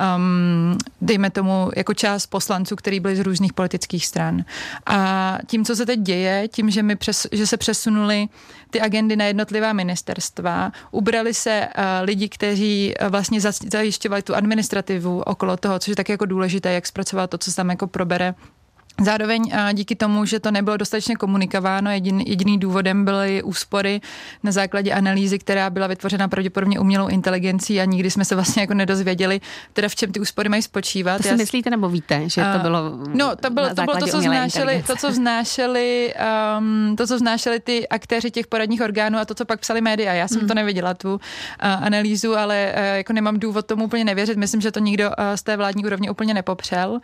S7: dejme tomu, jako část poslanců, kteří byli z různých politických stran. A tím, co se teď děje, tím, že se přesunuli ty agendy na jednotlivá ministerstva, ubrali se lidi, kteří vlastně zajišťovali tu administrativu okolo toho, což je taky jako důležité, jak zpracovat to, co se tam jako probere. Zároveň díky tomu, že to nebylo dostatečně komunikováno, jediný důvodem byly úspory na základě analýzy, která byla vytvořena pravděpodobně umělou inteligencí a nikdy jsme se vlastně jako nedozvěděli, teda v čem ty úspory mají spočívat.
S6: To si myslíte nebo víte, že to bylo
S7: to bylo to, co vznášeli ty aktéři těch poradních orgánů a to, co pak psali média. Já jsem to neviděla, tu analýzu, ale jako nemám důvod tomu úplně nevěřit. Myslím, že to nikdo z té vládní úrovně úplně nepopřel.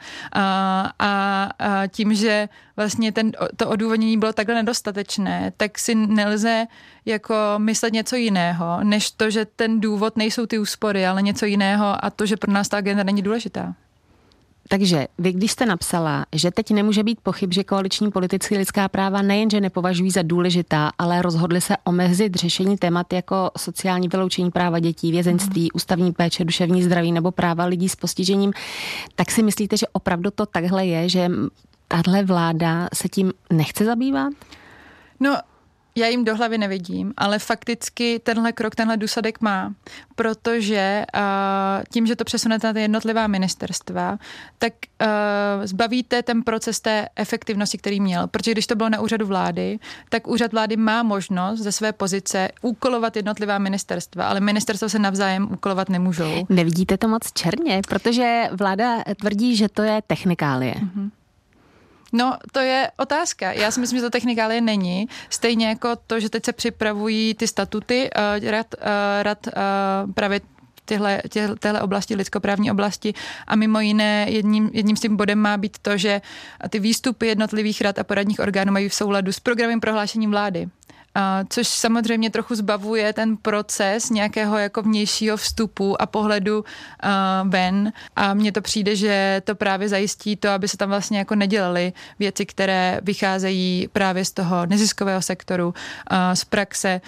S7: Tím, že vlastně to odůvodnění bylo takhle nedostatečné, tak si nelze jako myslet něco jiného, než to, že ten důvod nejsou ty úspory, ale něco jiného a to, že pro nás ta agenda není důležitá.
S6: Takže vy, když jste napsala, že teď nemůže být pochyb, že koaliční politici lidská práva nejenže nepovažují za důležitá, ale rozhodli se omezit řešení témat jako sociální vyloučení práva dětí, vězeňství, ústavní péče, duševní zdraví nebo práva lidí s postižením, tak si myslíte, že opravdu to takhle je, že tahle vláda se tím nechce zabývat?
S7: No, já jim do hlavy nevidím, ale fakticky tenhle krok, tenhle důsledek má, protože tím, že to přesunete na ty jednotlivá ministerstva, tak zbavíte ten proces té efektivnosti, který měl. Protože když to bylo na úřadu vlády, tak úřad vlády má možnost ze své pozice úkolovat jednotlivá ministerstva, ale ministerstva se navzájem úkolovat nemůžou.
S6: Nevidíte to moc černě, protože vláda tvrdí, že to je technikálie. Mm-hmm.
S7: No, to je otázka. Já si myslím, že to technikálie není. Stejně jako to, že teď se připravují ty statuty rad právě téhle oblasti, lidskoprávní oblasti a mimo jiné jedním z tím bodem má být to, že ty výstupy jednotlivých rad a poradních orgánů mají v souladu s programovým prohlášením vlády. Což samozřejmě trochu zbavuje ten proces nějakého jako vnějšího vstupu a pohledu ven. A mně to přijde, že to právě zajistí to, aby se tam vlastně jako nedělaly věci, které vycházejí právě z toho neziskového sektoru, z praxe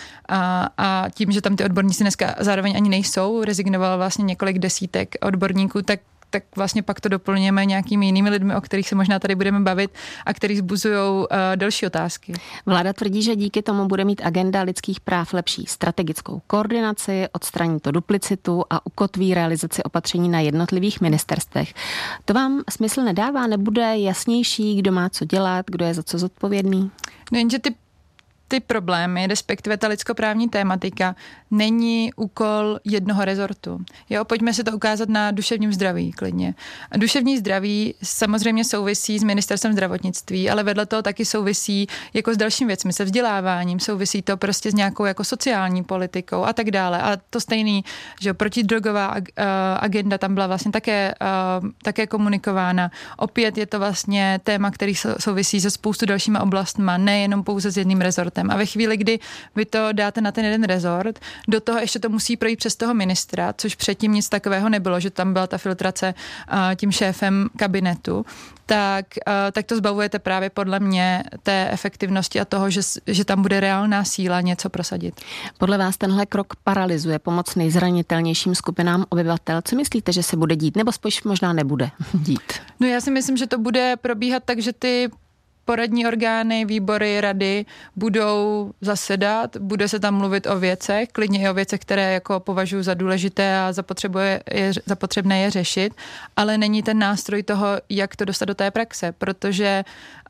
S7: a tím, že tam ty odborníci dneska zároveň ani nejsou, rezignovalo vlastně několik desítek odborníků, tak vlastně pak to doplňujeme nějakými jinými lidmi, o kterých se možná tady budeme bavit a který vzbuzují další otázky.
S6: Vláda tvrdí, že díky tomu bude mít agenda lidských práv lepší strategickou koordinaci, odstraní to duplicitu a ukotví realizaci opatření na jednotlivých ministerstvech. To vám smysl nedává? Nebude jasnější, kdo má co dělat, kdo je za co zodpovědný?
S7: No jenže ty problémy, respektive ta lidskoprávní tématika, není úkol jednoho rezortu. Jo, pojďme si to ukázat na duševním zdraví klidně. Duševní zdraví samozřejmě souvisí s ministerstvem zdravotnictví, ale vedle toho taky souvisí jako s dalšími věcmi, se vzděláváním, souvisí to prostě s nějakou jako sociální politikou a tak dále. A to stejný, že protidrogová agenda tam byla vlastně také komunikována. Opět je to vlastně téma, který souvisí se spoustu dalšíma oblastma, nejenom pouze s jedním rezortem. A ve chvíli, kdy vy to dáte na ten jeden rezort, do toho ještě to musí projít přes toho ministra, což předtím nic takového nebylo, že tam byla ta filtrace tím šéfem kabinetu, tak to zbavujete právě podle mě té efektivnosti a toho, že tam bude reálná síla něco prosadit.
S6: Podle vás tenhle krok paralyzuje pomoc nejzranitelnějším skupinám obyvatel. Co myslíte, že se bude dít? Nebo spíš možná nebude dít?
S7: No já si myslím, že to bude probíhat tak, že ty poradní orgány, výbory, rady budou zasedat, bude se tam mluvit o věcech, klidně i o věcech, které jako považuji za důležité a zapotřebné je řešit, ale není ten nástroj toho, jak to dostat do té praxe, protože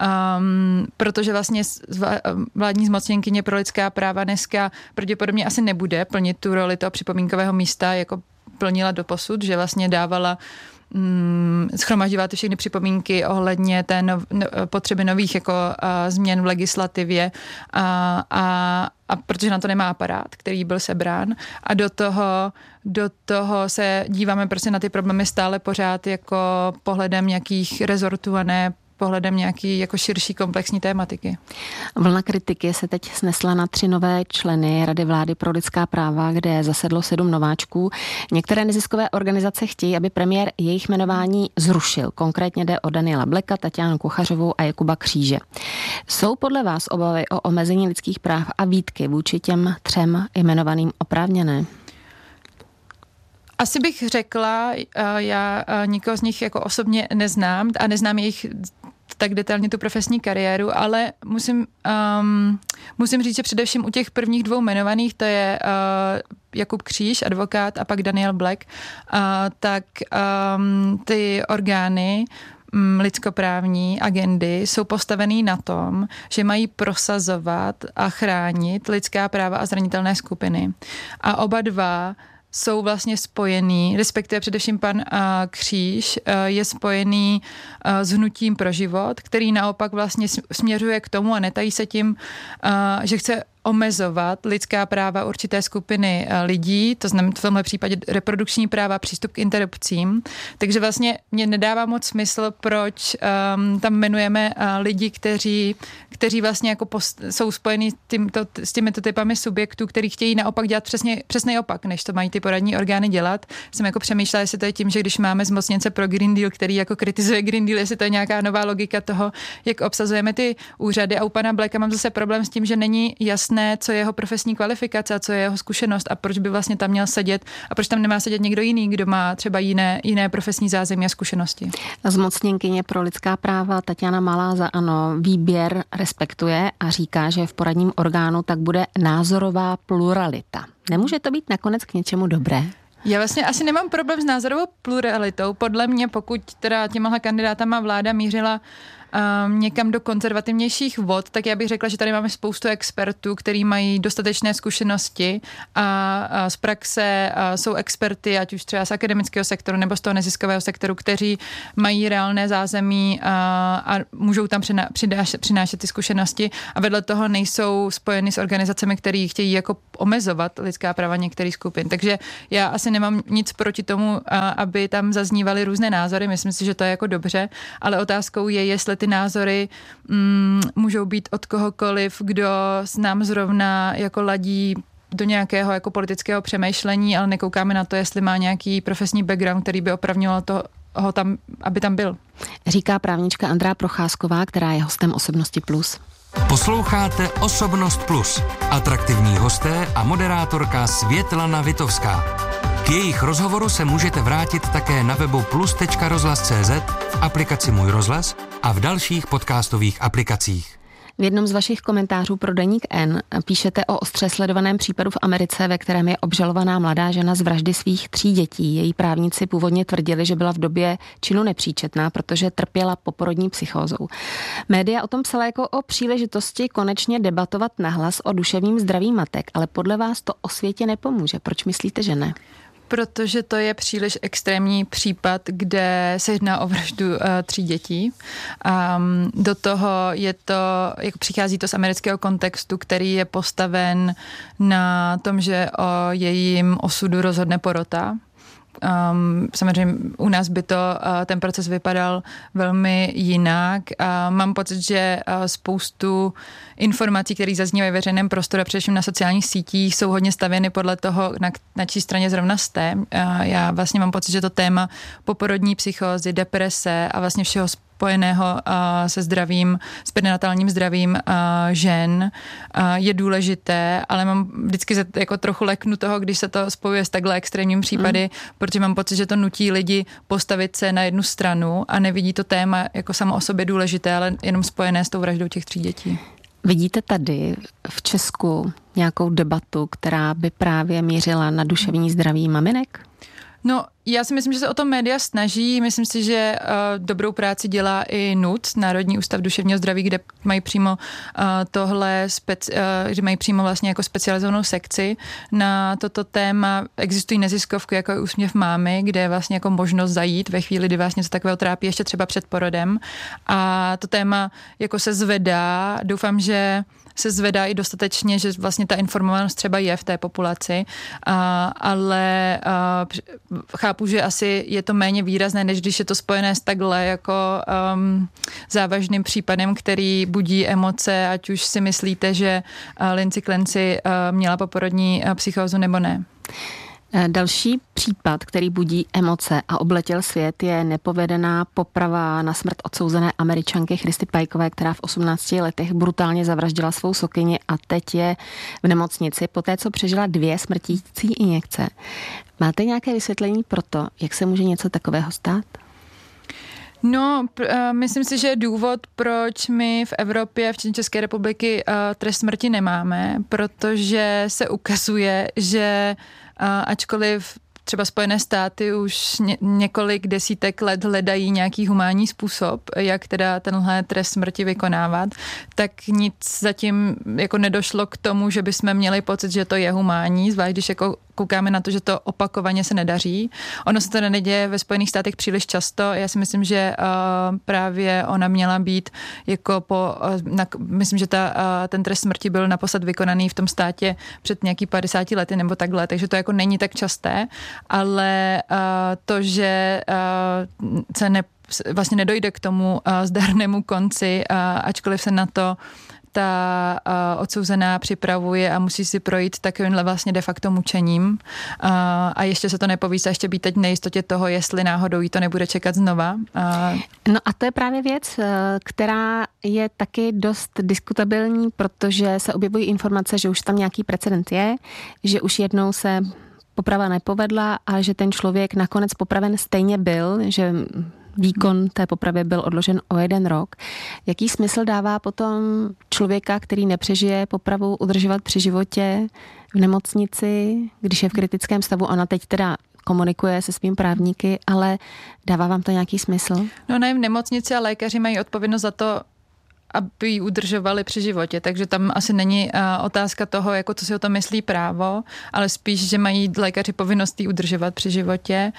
S7: vlastně vládní zmocněnkyně pro lidská práva dneska pravděpodobně asi nebude plnit tu roli toho připomínkového místa, jako plnila doposud, že vlastně dávala shromažďovala ty všechny připomínky ohledně té potřeby nových jako změn v legislativě a protože na to nemá aparát, který byl sebrán a do toho se díváme prostě na ty problémy stále pořád jako pohledem nějakých rezortů a ne pohledem nějaký jako širší komplexní tématiky.
S6: Vlna kritiky se teď snesla na 3 nové členy Rady vlády pro lidská práva, kde zasedlo 7 nováčků. Některé neziskové organizace chtějí, aby premiér jejich jmenování zrušil. Konkrétně jde o Daniela Bleka, Tatianu Kuchařovou a Jakuba Kříže. Jsou podle vás obavy o omezení lidských práv a výtky vůči těm 3 jmenovaným oprávněné?
S7: Asi bych řekla, já nikoho z nich jako osobně neznám a neznám jejich tak detailně tu profesní kariéru, ale musím říct, že především u těch prvních 2 jmenovaných, to je Jakub Kříž, advokát, a pak Daniel Black, tak ty orgány lidskoprávní agendy jsou postavený na tom, že mají prosazovat a chránit lidská práva a zranitelné skupiny. A oba dva jsou vlastně spojený, respektive především pan Kříž je spojený s hnutím pro život, který naopak vlastně směřuje k tomu a netají se tím, že chce omezovat lidská práva určité skupiny lidí, to znamená v tomhle případě reprodukční práva, přístup k interrupcím. Takže vlastně mě nedává moc smysl, proč tam jmenujeme lidi, kteří vlastně jako jsou spojení s těmito typami subjektů, který chtějí naopak dělat přesný opak, než to mají ty poradní orgány dělat. Jsem jako přemýšlela, jestli to je tím, že když máme zmocněnce pro Green Deal, který jako kritizuje Green Deal, jestli to je nějaká nová logika toho, jak obsazujeme ty úřady. A u pana Blacka mám zase problém s tím, že není jasný, jasné, co je jeho profesní kvalifikace a co je jeho zkušenost a proč by vlastně tam měl sedět a proč tam nemá sedět někdo jiný, kdo má třeba jiné profesní zázemí a zkušenosti.
S6: Zmocněnkyně pro lidská práva Tatiana Malá za ANO výběr respektuje a říká, že v poradním orgánu tak bude názorová pluralita. Nemůže to být nakonec k něčemu dobré?
S7: Já vlastně asi nemám problém s názorovou pluralitou. Podle mě, pokud teda těmahle kandidátama vláda mířila někam do konzervativnějších vod, tak já bych řekla, že tady máme spoustu expertů, kteří mají dostatečné zkušenosti a z praxe jsou experty, ať už třeba z akademického sektoru nebo z toho neziskového sektoru, kteří mají reálné zázemí a můžou tam přinášet ty zkušenosti a vedle toho nejsou spojeny s organizacemi, které chtějí jako omezovat lidská práva některých skupin. Takže já asi nemám nic proti tomu, aby tam zaznívaly různé názory. Myslím si, že to je jako dobře, ale otázkou je, jestli ty názory můžou být od kohokoliv, kdo s nám zrovna jako ladí do nějakého jako politického přemýšlení, ale nekoukáme na to, jestli má nějaký profesní background, který by opravňoval ho tam, aby tam byl.
S6: Říká právnička Andrá Procházková, která je hostem Osobnosti Plus.
S4: Posloucháte Osobnost Plus. Atraktivní hosté a moderátorka Světlana Vitovská. K jejich rozhovoru se můžete vrátit také na webu plus.rozhlas.cz, v aplikaci Můj rozhlas a v dalších podcastových aplikacích.
S6: V jednom z vašich komentářů pro deník N píšete o ostře sledovaném případu v Americe, ve kterém je obžalovaná mladá žena z vraždy svých 3 dětí. Její právníci původně tvrdili, že byla v době činu nepříčetná, protože trpěla poporodní psychózou. Média o tom psala jako o příležitosti konečně debatovat nahlas o duševním zdraví matek, ale podle vás to osvětě nepomůže. Proč myslíte, že ne?
S7: Protože to je příliš extrémní případ, kde se jedná o vraždu 3 dětí. Do toho je to, jako přichází to z amerického kontextu, který je postaven na tom, že o jejím osudu rozhodne porota. Samozřejmě u nás by ten proces vypadal velmi jinak. Mám pocit, že spoustu informací, které zaznívají v veřejném prostoru a především na sociálních sítích, jsou hodně stavěny podle toho, na čí straně zrovna jste. Já vlastně mám pocit, že to téma poporodní psychózy, deprese a vlastně všeho spojeného se zdravím, s perinatálním zdravím žen je důležité, ale mám vždycky jako trochu leknu toho, když se to spojuje s takhle extrémními případy, protože mám pocit, že to nutí lidi postavit se na jednu stranu a nevidí to téma jako samo o sobě důležité, ale jenom spojené s tou vraždou těch 3 dětí.
S6: Vidíte tady v Česku nějakou debatu, která by právě mířila na duševní zdraví maminek?
S7: No, já si myslím, že se o to média snaží. Myslím si, že dobrou práci dělá i NUC, Národní ústav duševního zdraví, kde mají přímo kde mají přímo vlastně jako specializovanou sekci na toto téma. Existují neziskovky, jako je Úsměv mámy, kde je vlastně jako možnost zajít ve chvíli, kdy vás něco takového trápí ještě třeba před porodem. A to téma jako se zvedá. Doufám, že se zvedá i dostatečně, že vlastně ta informovanost třeba je v té populaci, ale chápu, že asi je to méně výrazné, než když je to spojené s takhle jako závažným případem, který budí emoce, ať už si myslíte, že Lindsay Clancy měla poporodní psychózu nebo ne.
S6: Další případ, který budí emoce a obletěl svět, je nepovedená poprava na smrt odsouzené Američanky Christy Pikové, která v 18 letech brutálně zavraždila svou sokyni a teď je v nemocnici poté, co přežila 2 smrtící injekce. Máte nějaké vysvětlení pro to, jak se může něco takového stát?
S7: No, myslím si, že důvod, proč my v Evropě, včetně České republiky, trest smrti nemáme, protože se ukazuje, že ačkoliv třeba Spojené státy už několik desítek let hledají nějaký humánní způsob, jak teda tenhle trest smrti vykonávat, tak nic zatím jako nedošlo k tomu, že bychom měli pocit, že to je humánní, zvlášť když jako koukáme na to, že to opakovaně se nedaří. Ono se to neděje ve Spojených státech příliš často. Já si myslím, že právě ona měla být jako myslím, že ten trest smrti byl naposled vykonaný v tom státě před nějaký 50 lety nebo takhle, takže to jako není tak časté, ale to, že se vlastně nedojde k tomu zdarnému konci, ačkoliv se na to ta odsouzená připravuje a musí si projít takovýmhle vlastně de facto mučením a ještě se to nepoví, a ještě být teď nejistotě toho, jestli náhodou jí to nebude čekat znova.
S6: No a to je právě věc, která je taky dost diskutabilní, protože se objevují informace, že už tam nějaký precedent je, že už jednou se poprava nepovedla a že ten člověk nakonec popraven stejně byl, že výkon té popravy byl odložen o 1 rok. Jaký smysl dává potom člověka, který nepřežije popravu, udržovat při životě v nemocnici, když je v kritickém stavu? Ona teď teda komunikuje se svými právníky, ale dává vám to nějaký smysl?
S7: No ne, v nemocnici a lékaři mají odpovědnost za to, aby ji udržovali při životě, takže tam asi není otázka toho, jako co si o tom myslí právo, ale spíš, že mají lékaři povinnost ji udržovat při životě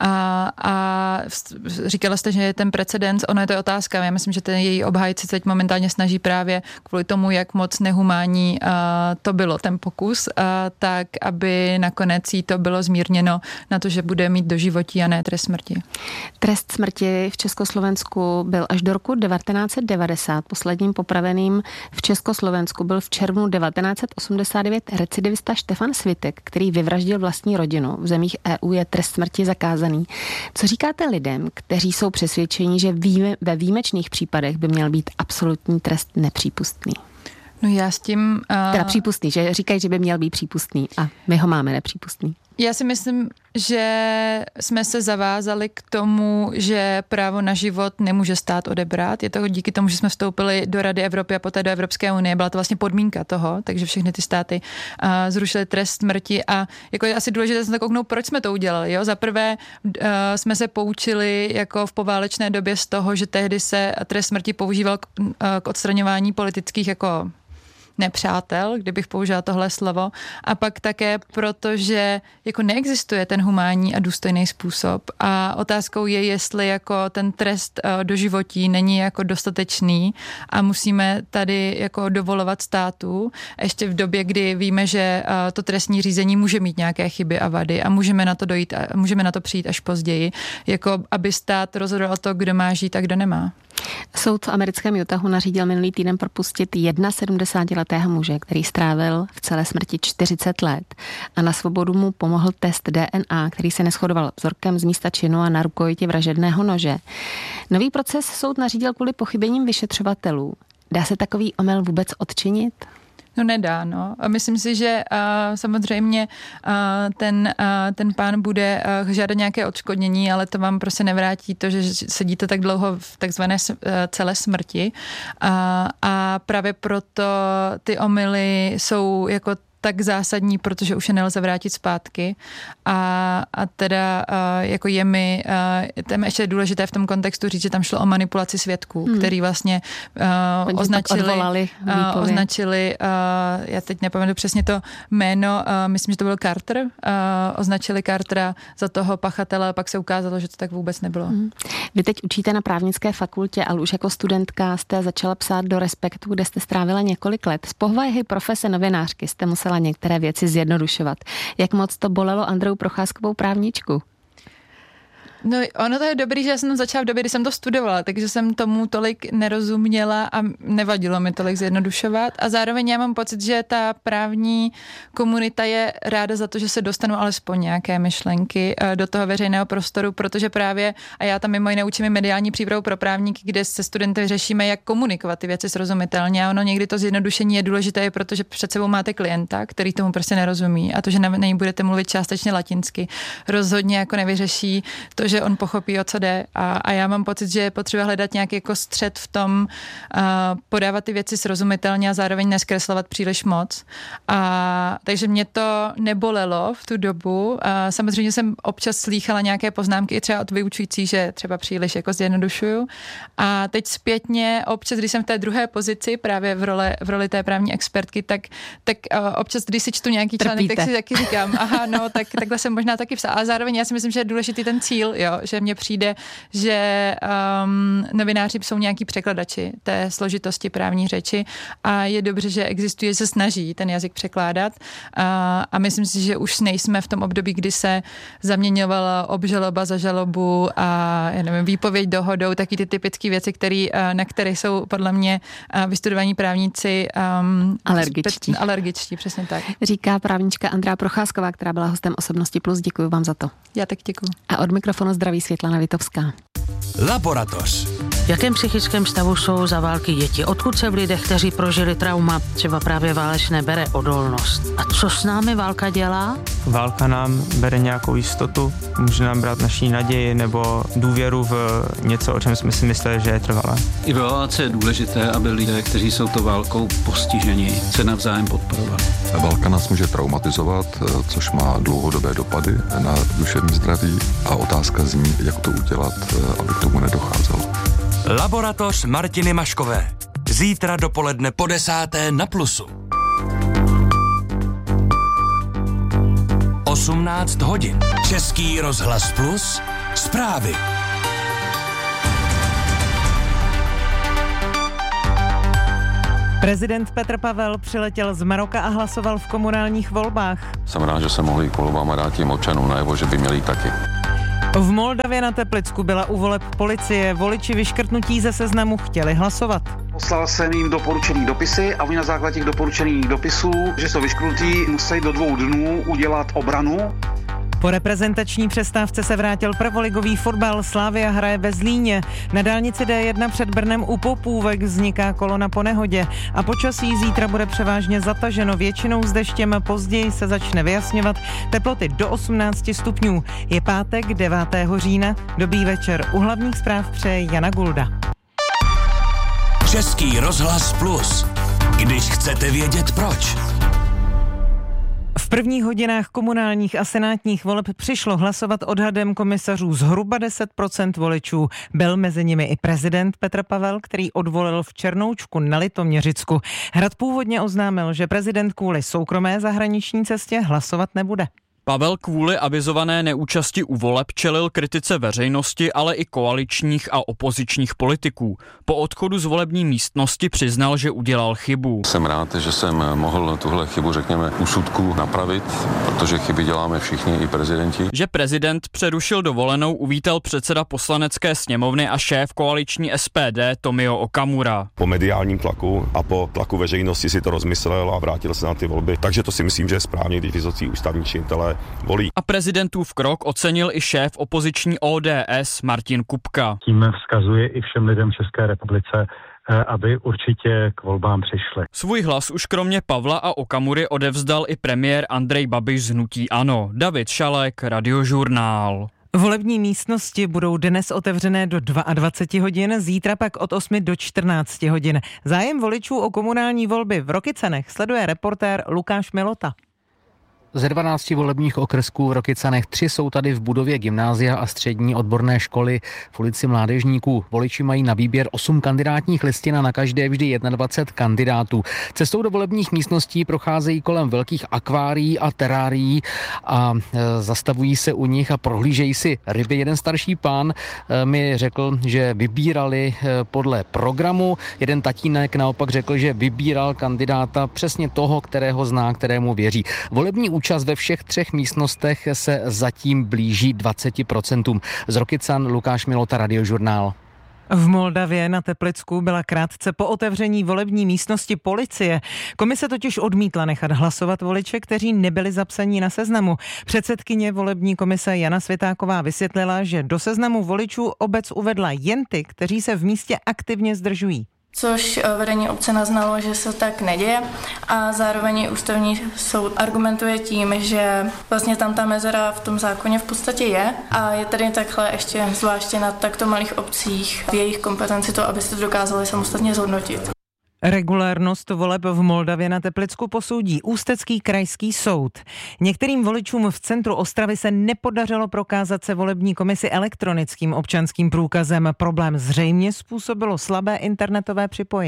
S7: a říkala jste, že je ten precedens, ono je to otázka, já myslím, že ten její obhájci teď momentálně snaží právě kvůli tomu, jak moc nehumánní to bylo, ten pokus, tak aby nakonec jí to bylo zmírněno na to, že bude mít doživotí a ne trest smrti.
S6: Trest smrti v Československu byl až do roku 1990. Posledním popraveným v Československu byl v červnu 1989 recidivista Štefan Svitek, který vyvraždil vlastní rodinu. V zemích EU je trest smrti zakázaný. Co říkáte lidem, kteří jsou přesvědčeni, že ve výjimečných případech by měl být absolutní trest nepřípustný?
S7: No já s tím...
S6: Teda přípustný, že říkají, že by měl být přípustný a my ho máme nepřípustný.
S7: Já si myslím, že jsme se zavázali k tomu, že právo na život nemůže stát odebrat. Je to díky tomu, že jsme vstoupili do Rady Evropy a poté do Evropské unie. Byla to vlastně podmínka toho, takže všechny ty státy zrušily trest smrti a jako je asi důležité se tak kouknout, proč jsme to udělali. Jo? Za prvé jsme se poučili jako v poválečné době z toho, že tehdy se trest smrti používal k odstraňování politických jako nepřátel, kdybych použila tohle slovo. A pak také proto, že jako neexistuje ten humánní a důstojný způsob. A otázkou je, jestli jako ten trest doživotí není jako dostatečný a musíme tady jako dovolovat státu ještě v době, kdy víme, že to trestní řízení může mít nějaké chyby a vady a můžeme na to dojít, můžeme na to přijít až později, jako aby stát rozhodoval to, kdo má žít a kdo nemá.
S6: Soud v americkém Utahu nařídil minulý týden propustit 71letého muže, který strávil v celé smrti 40 let a na svobodu mu pomohl test DNA, který se neshodoval vzorkem z místa činu a na rukojiti vražedného nože. Nový proces soud nařídil kvůli pochybením vyšetřovatelů. Dá se takový omyl vůbec odčinit?
S7: No nedá, no. A myslím si, že samozřejmě ten pán bude žádat nějaké odškodnění, ale to vám prostě nevrátí to, že sedíte tak dlouho v takzvané celé smrti. A právě proto ty omyly jsou jako tak zásadní, protože už je nelze vrátit zpátky a teda jako je mi tam ještě důležité v tom kontextu říct, že tam šlo o manipulaci svědků, který vlastně označili já teď nepamatuji přesně to jméno, myslím, že to byl Carter, označili Cartera za toho pachatele, pak se ukázalo, že to tak vůbec nebylo.
S6: Vy teď učíte na právnické fakultě, ale už jako studentka jste začala psát do Respektu, kde jste strávila několik let. Z povahy profese novinářky jste musela některé věci zjednodušovat. Jak moc to bolelo Andreu Procházkovou právničku?
S7: No ono to je dobrý, že já jsem začala v době, kdy jsem to studovala, takže jsem tomu tolik nerozuměla a nevadilo mi tolik zjednodušovat. A zároveň já mám pocit, že ta právní komunita je ráda za to, že se dostanou alespoň nějaké myšlenky do toho veřejného prostoru, protože právě, a já tam mimo jiné učím mediální přípravu pro právníky, kde se studenty řešíme, jak komunikovat ty věci srozumitelně. A ono někdy to zjednodušení je důležité, protože před sebou máte klienta, který tomu prostě nerozumí, a to, že na něj budete mluvit částečně latinsky, rozhodně jako nevyřeší to, že on pochopí, o co jde. A já mám pocit, že je potřeba hledat nějaký jako střed v tom, podávat ty věci srozumitelně a zároveň neskreslovat příliš moc. Takže mě to nebolelo v tu dobu. Samozřejmě jsem občas slýchala nějaké poznámky i třeba od vyučujících, že třeba příliš jako zjednodušuju. A teď zpětně občas, když jsem v té druhé pozici, právě v roli té právní expertky, tak občas, když si čtu nějaký článek, tak si taky říkám, aha, no, tak takhle jsem možná taky psala. A zároveň já si myslím, že je důležitý ten cíl, jo? jo? Že mně přijde, že novináři jsou nějaký překladači té složitosti právní řeči a je dobře, že existuje, že se snaží ten jazyk překládat a myslím si, že už nejsme v tom období, kdy se zaměňovala obžaloba za žalobu a já nevím, výpověď dohodou, taky ty typické věci, na které jsou podle mě vystudovaní právníci alergičtí, přesně tak.
S6: Říká právnička Andrea Procházková, která byla hostem Osobnosti Plus. Děkuji vám za to.
S7: Já tak děkuji.
S6: A od mikrofonu zdraví Světlana Vitovská.
S3: Laboratoř.
S8: V jakém psychickém stavu jsou za války děti? Odkud se v lidech, kteří prožili trauma, třeba právě válečné, bere odolnost? A co s námi válka dělá?
S9: Válka nám bere nějakou jistotu, může nám brát naší naději nebo důvěru v něco, o čem jsme si mysleli, že je trvalé.
S10: I ve válce je důležité, aby lidé, kteří jsou to válkou postiženi, se navzájem podporovali.
S11: Válka nás může traumatizovat, což má dlouhodobé dopady na duševní zdraví a otázka zní, jak to udělat, aby k tomu nedocházelo.
S3: Laboratoř Martiny Maškové. Zítra dopoledne po 10:00 na Plusu. 18 hodin. Český rozhlas Plus. Zprávy.
S12: Prezident Petr Pavel přiletěl z Maroka a hlasoval v komunálních volbách.
S11: Jsem rád, že se mohli k volbám a dát těm občanům najevo, že by měli taky.
S12: V Moldavě na Teplicku byla u voleb policie. Voliči vyškrtnutí ze seznamu chtěli hlasovat.
S13: Poslal jsem jim doporučený dopisy a oni na základě těch doporučených dopisů, že jsou vyškrtnutí, musí do 2 dnů udělat obranu.
S12: Po reprezentační přestávce se vrátil prvoligový fotbal. Slavia hraje ve Zlíně. Na dálnici D1 před Brnem u Popůvek vzniká kolona po nehodě. A počasí zítra bude převážně zataženo, většinou s deštěm, později se začne vyjasňovat. Teploty do 18 stupňů. Je pátek 9. října. Dobrý večer. U hlavních zpráv přeje Jana Gulda.
S3: Český rozhlas Plus. Když chcete vědět proč.
S12: V prvních hodinách komunálních a senátních voleb přišlo hlasovat odhadem komisařů zhruba 10% voličů. Byl mezi nimi i prezident Petr Pavel, který odvolil v Černoučku na Litoměřicku. Hrad původně oznámil, že prezident kvůli soukromé zahraniční cestě hlasovat nebude.
S14: Pavel kvůli avizované neúčasti u voleb čelil kritice veřejnosti, ale i koaličních a opozičních politiků. Po odchodu z volební místnosti přiznal, že udělal chybu.
S11: Jsem rád, že jsem mohl tuhle chybu, řekněme, úsudku napravit, protože chyby děláme všichni, i prezidenti.
S14: Že prezident přerušil dovolenou, uvítal předseda poslanecké sněmovny a šéf koaliční SPD Tomio Okamura.
S15: Po mediálním tlaku a po tlaku veřejnosti si to rozmyslel a vrátil se na ty volby. Takže to si myslím, že je správně, když vysocí ústavní činitelé volí.
S14: A prezidentův krok ocenil i šéf opoziční ODS Martin Kupka.
S16: Tím vzkazuje i všem lidem v České republice, aby určitě k volbám přišli.
S14: Svůj hlas už kromě Pavla a Okamury odevzdal i premiér Andrej Babiš z hnutí ANO. David Šalek, Radiožurnál.
S12: Volební místnosti budou dnes otevřené do 22 hodin, zítra pak od 8 do 14 hodin. Zájem voličů o komunální volby v Rokycanech sleduje reportér Lukáš Milota.
S17: Ze 12 volebních okrsků v Rokycanech 3 jsou tady v budově gymnázia a střední odborné školy v ulici Mládežníků. Voliči mají na výběr 8 kandidátních listin a na každé vždy 21 kandidátů. Cestou do volebních místností procházejí kolem velkých akvárií a terárií a zastavují se u nich a prohlížejí si ryby. Jeden starší pán mi řekl, že vybírali podle programu. Jeden tatínek naopak řekl, že vybíral kandidáta přesně toho, kterého zná, kterému věří. Volební účast ve všech 3 místnostech se zatím blíží 20%. Z Rokycan Lukáš Milota, Radiožurnál.
S12: V Moldavě na Teplicku byla krátce po otevření volební místnosti policie. Komise totiž odmítla nechat hlasovat voliče, kteří nebyli zapsaní na seznamu. Předsedkyně volební komise Jana Světáková vysvětlila, že do seznamu voličů obec uvedla jen ty, kteří se v místě aktivně zdržují.
S18: Což vedení obce naznalo, že se tak neděje a zároveň ústavní soud argumentuje tím, že vlastně tam ta mezera v tom zákoně v podstatě je a je tady takhle ještě zvláště na takto malých obcích v jejich kompetenci to, aby se to dokázali samostatně zhodnotit.
S12: Regulérnost voleb v Moldavě na Teplicku posoudí Ústecký krajský soud. Některým voličům v centru Ostravy se nepodařilo prokázat se volební komisi elektronickým občanským průkazem. Problém zřejmě způsobilo slabé internetové připojení.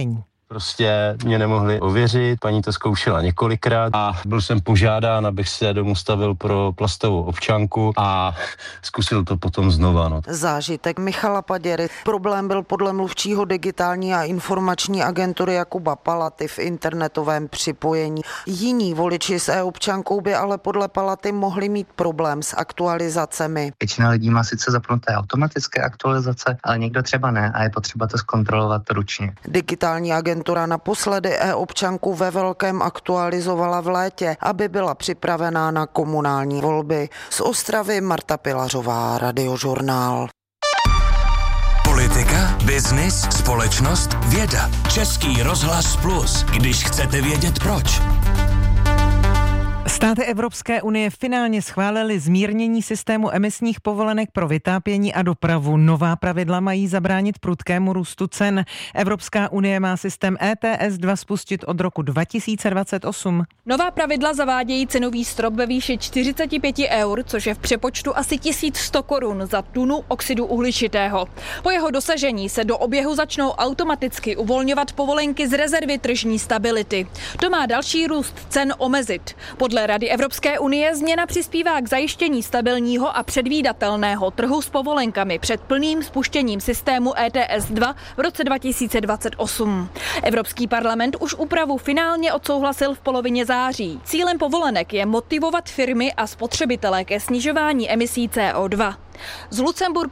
S19: Prostě mě nemohli ověřit, paní to zkoušela několikrát a byl jsem požádán, abych se domů stavil pro plastovou občanku a zkusil to potom znova. No.
S20: Zážitek Michala Paděry. Problém byl podle mluvčího digitální a informační agentury Jakuba Palaty v internetovém připojení. Jiní voliči s e-občankou by ale podle Palaty mohli mít problém s aktualizacemi.
S21: Většina lidí má sice zapnuté automatické aktualizace, ale někdo třeba ne a je potřeba to zkontrolovat ručně.
S20: Digitální agentura naposledy e-občanku ve velkém aktualizovala v létě, aby byla připravená na komunální volby. Z Ostravy Marta Pilařová, Radiožurnál.
S22: Politika, biznis, společnost, věda. Český rozhlas Plus, když chcete vědět proč.
S12: Státy Evropské unie finálně schválily zmírnění systému emisních povolenek pro vytápění a dopravu. Nová pravidla mají zabránit prudkému růstu cen. Evropská unie má systém ETS 2 spustit od roku 2028.
S23: Nová pravidla zavádějí cenový strop ve výši 45 eur, což je v přepočtu asi 1100 korun za tunu oxidu uhličitého. Po jeho dosažení se do oběhu začnou automaticky uvolňovat povolenky z rezervy tržní stability. To má další růst cen omezit. Podle Rady Evropské unie změna přispívá k zajištění stabilního a předvídatelného trhu s povolenkami před plným spuštěním systému ETS 2 v roce 2028. Evropský parlament už úpravu finálně odsouhlasil v polovině září. Cílem povolenek je motivovat firmy a spotřebitele ke snižování emisí CO2. Z Lucemburku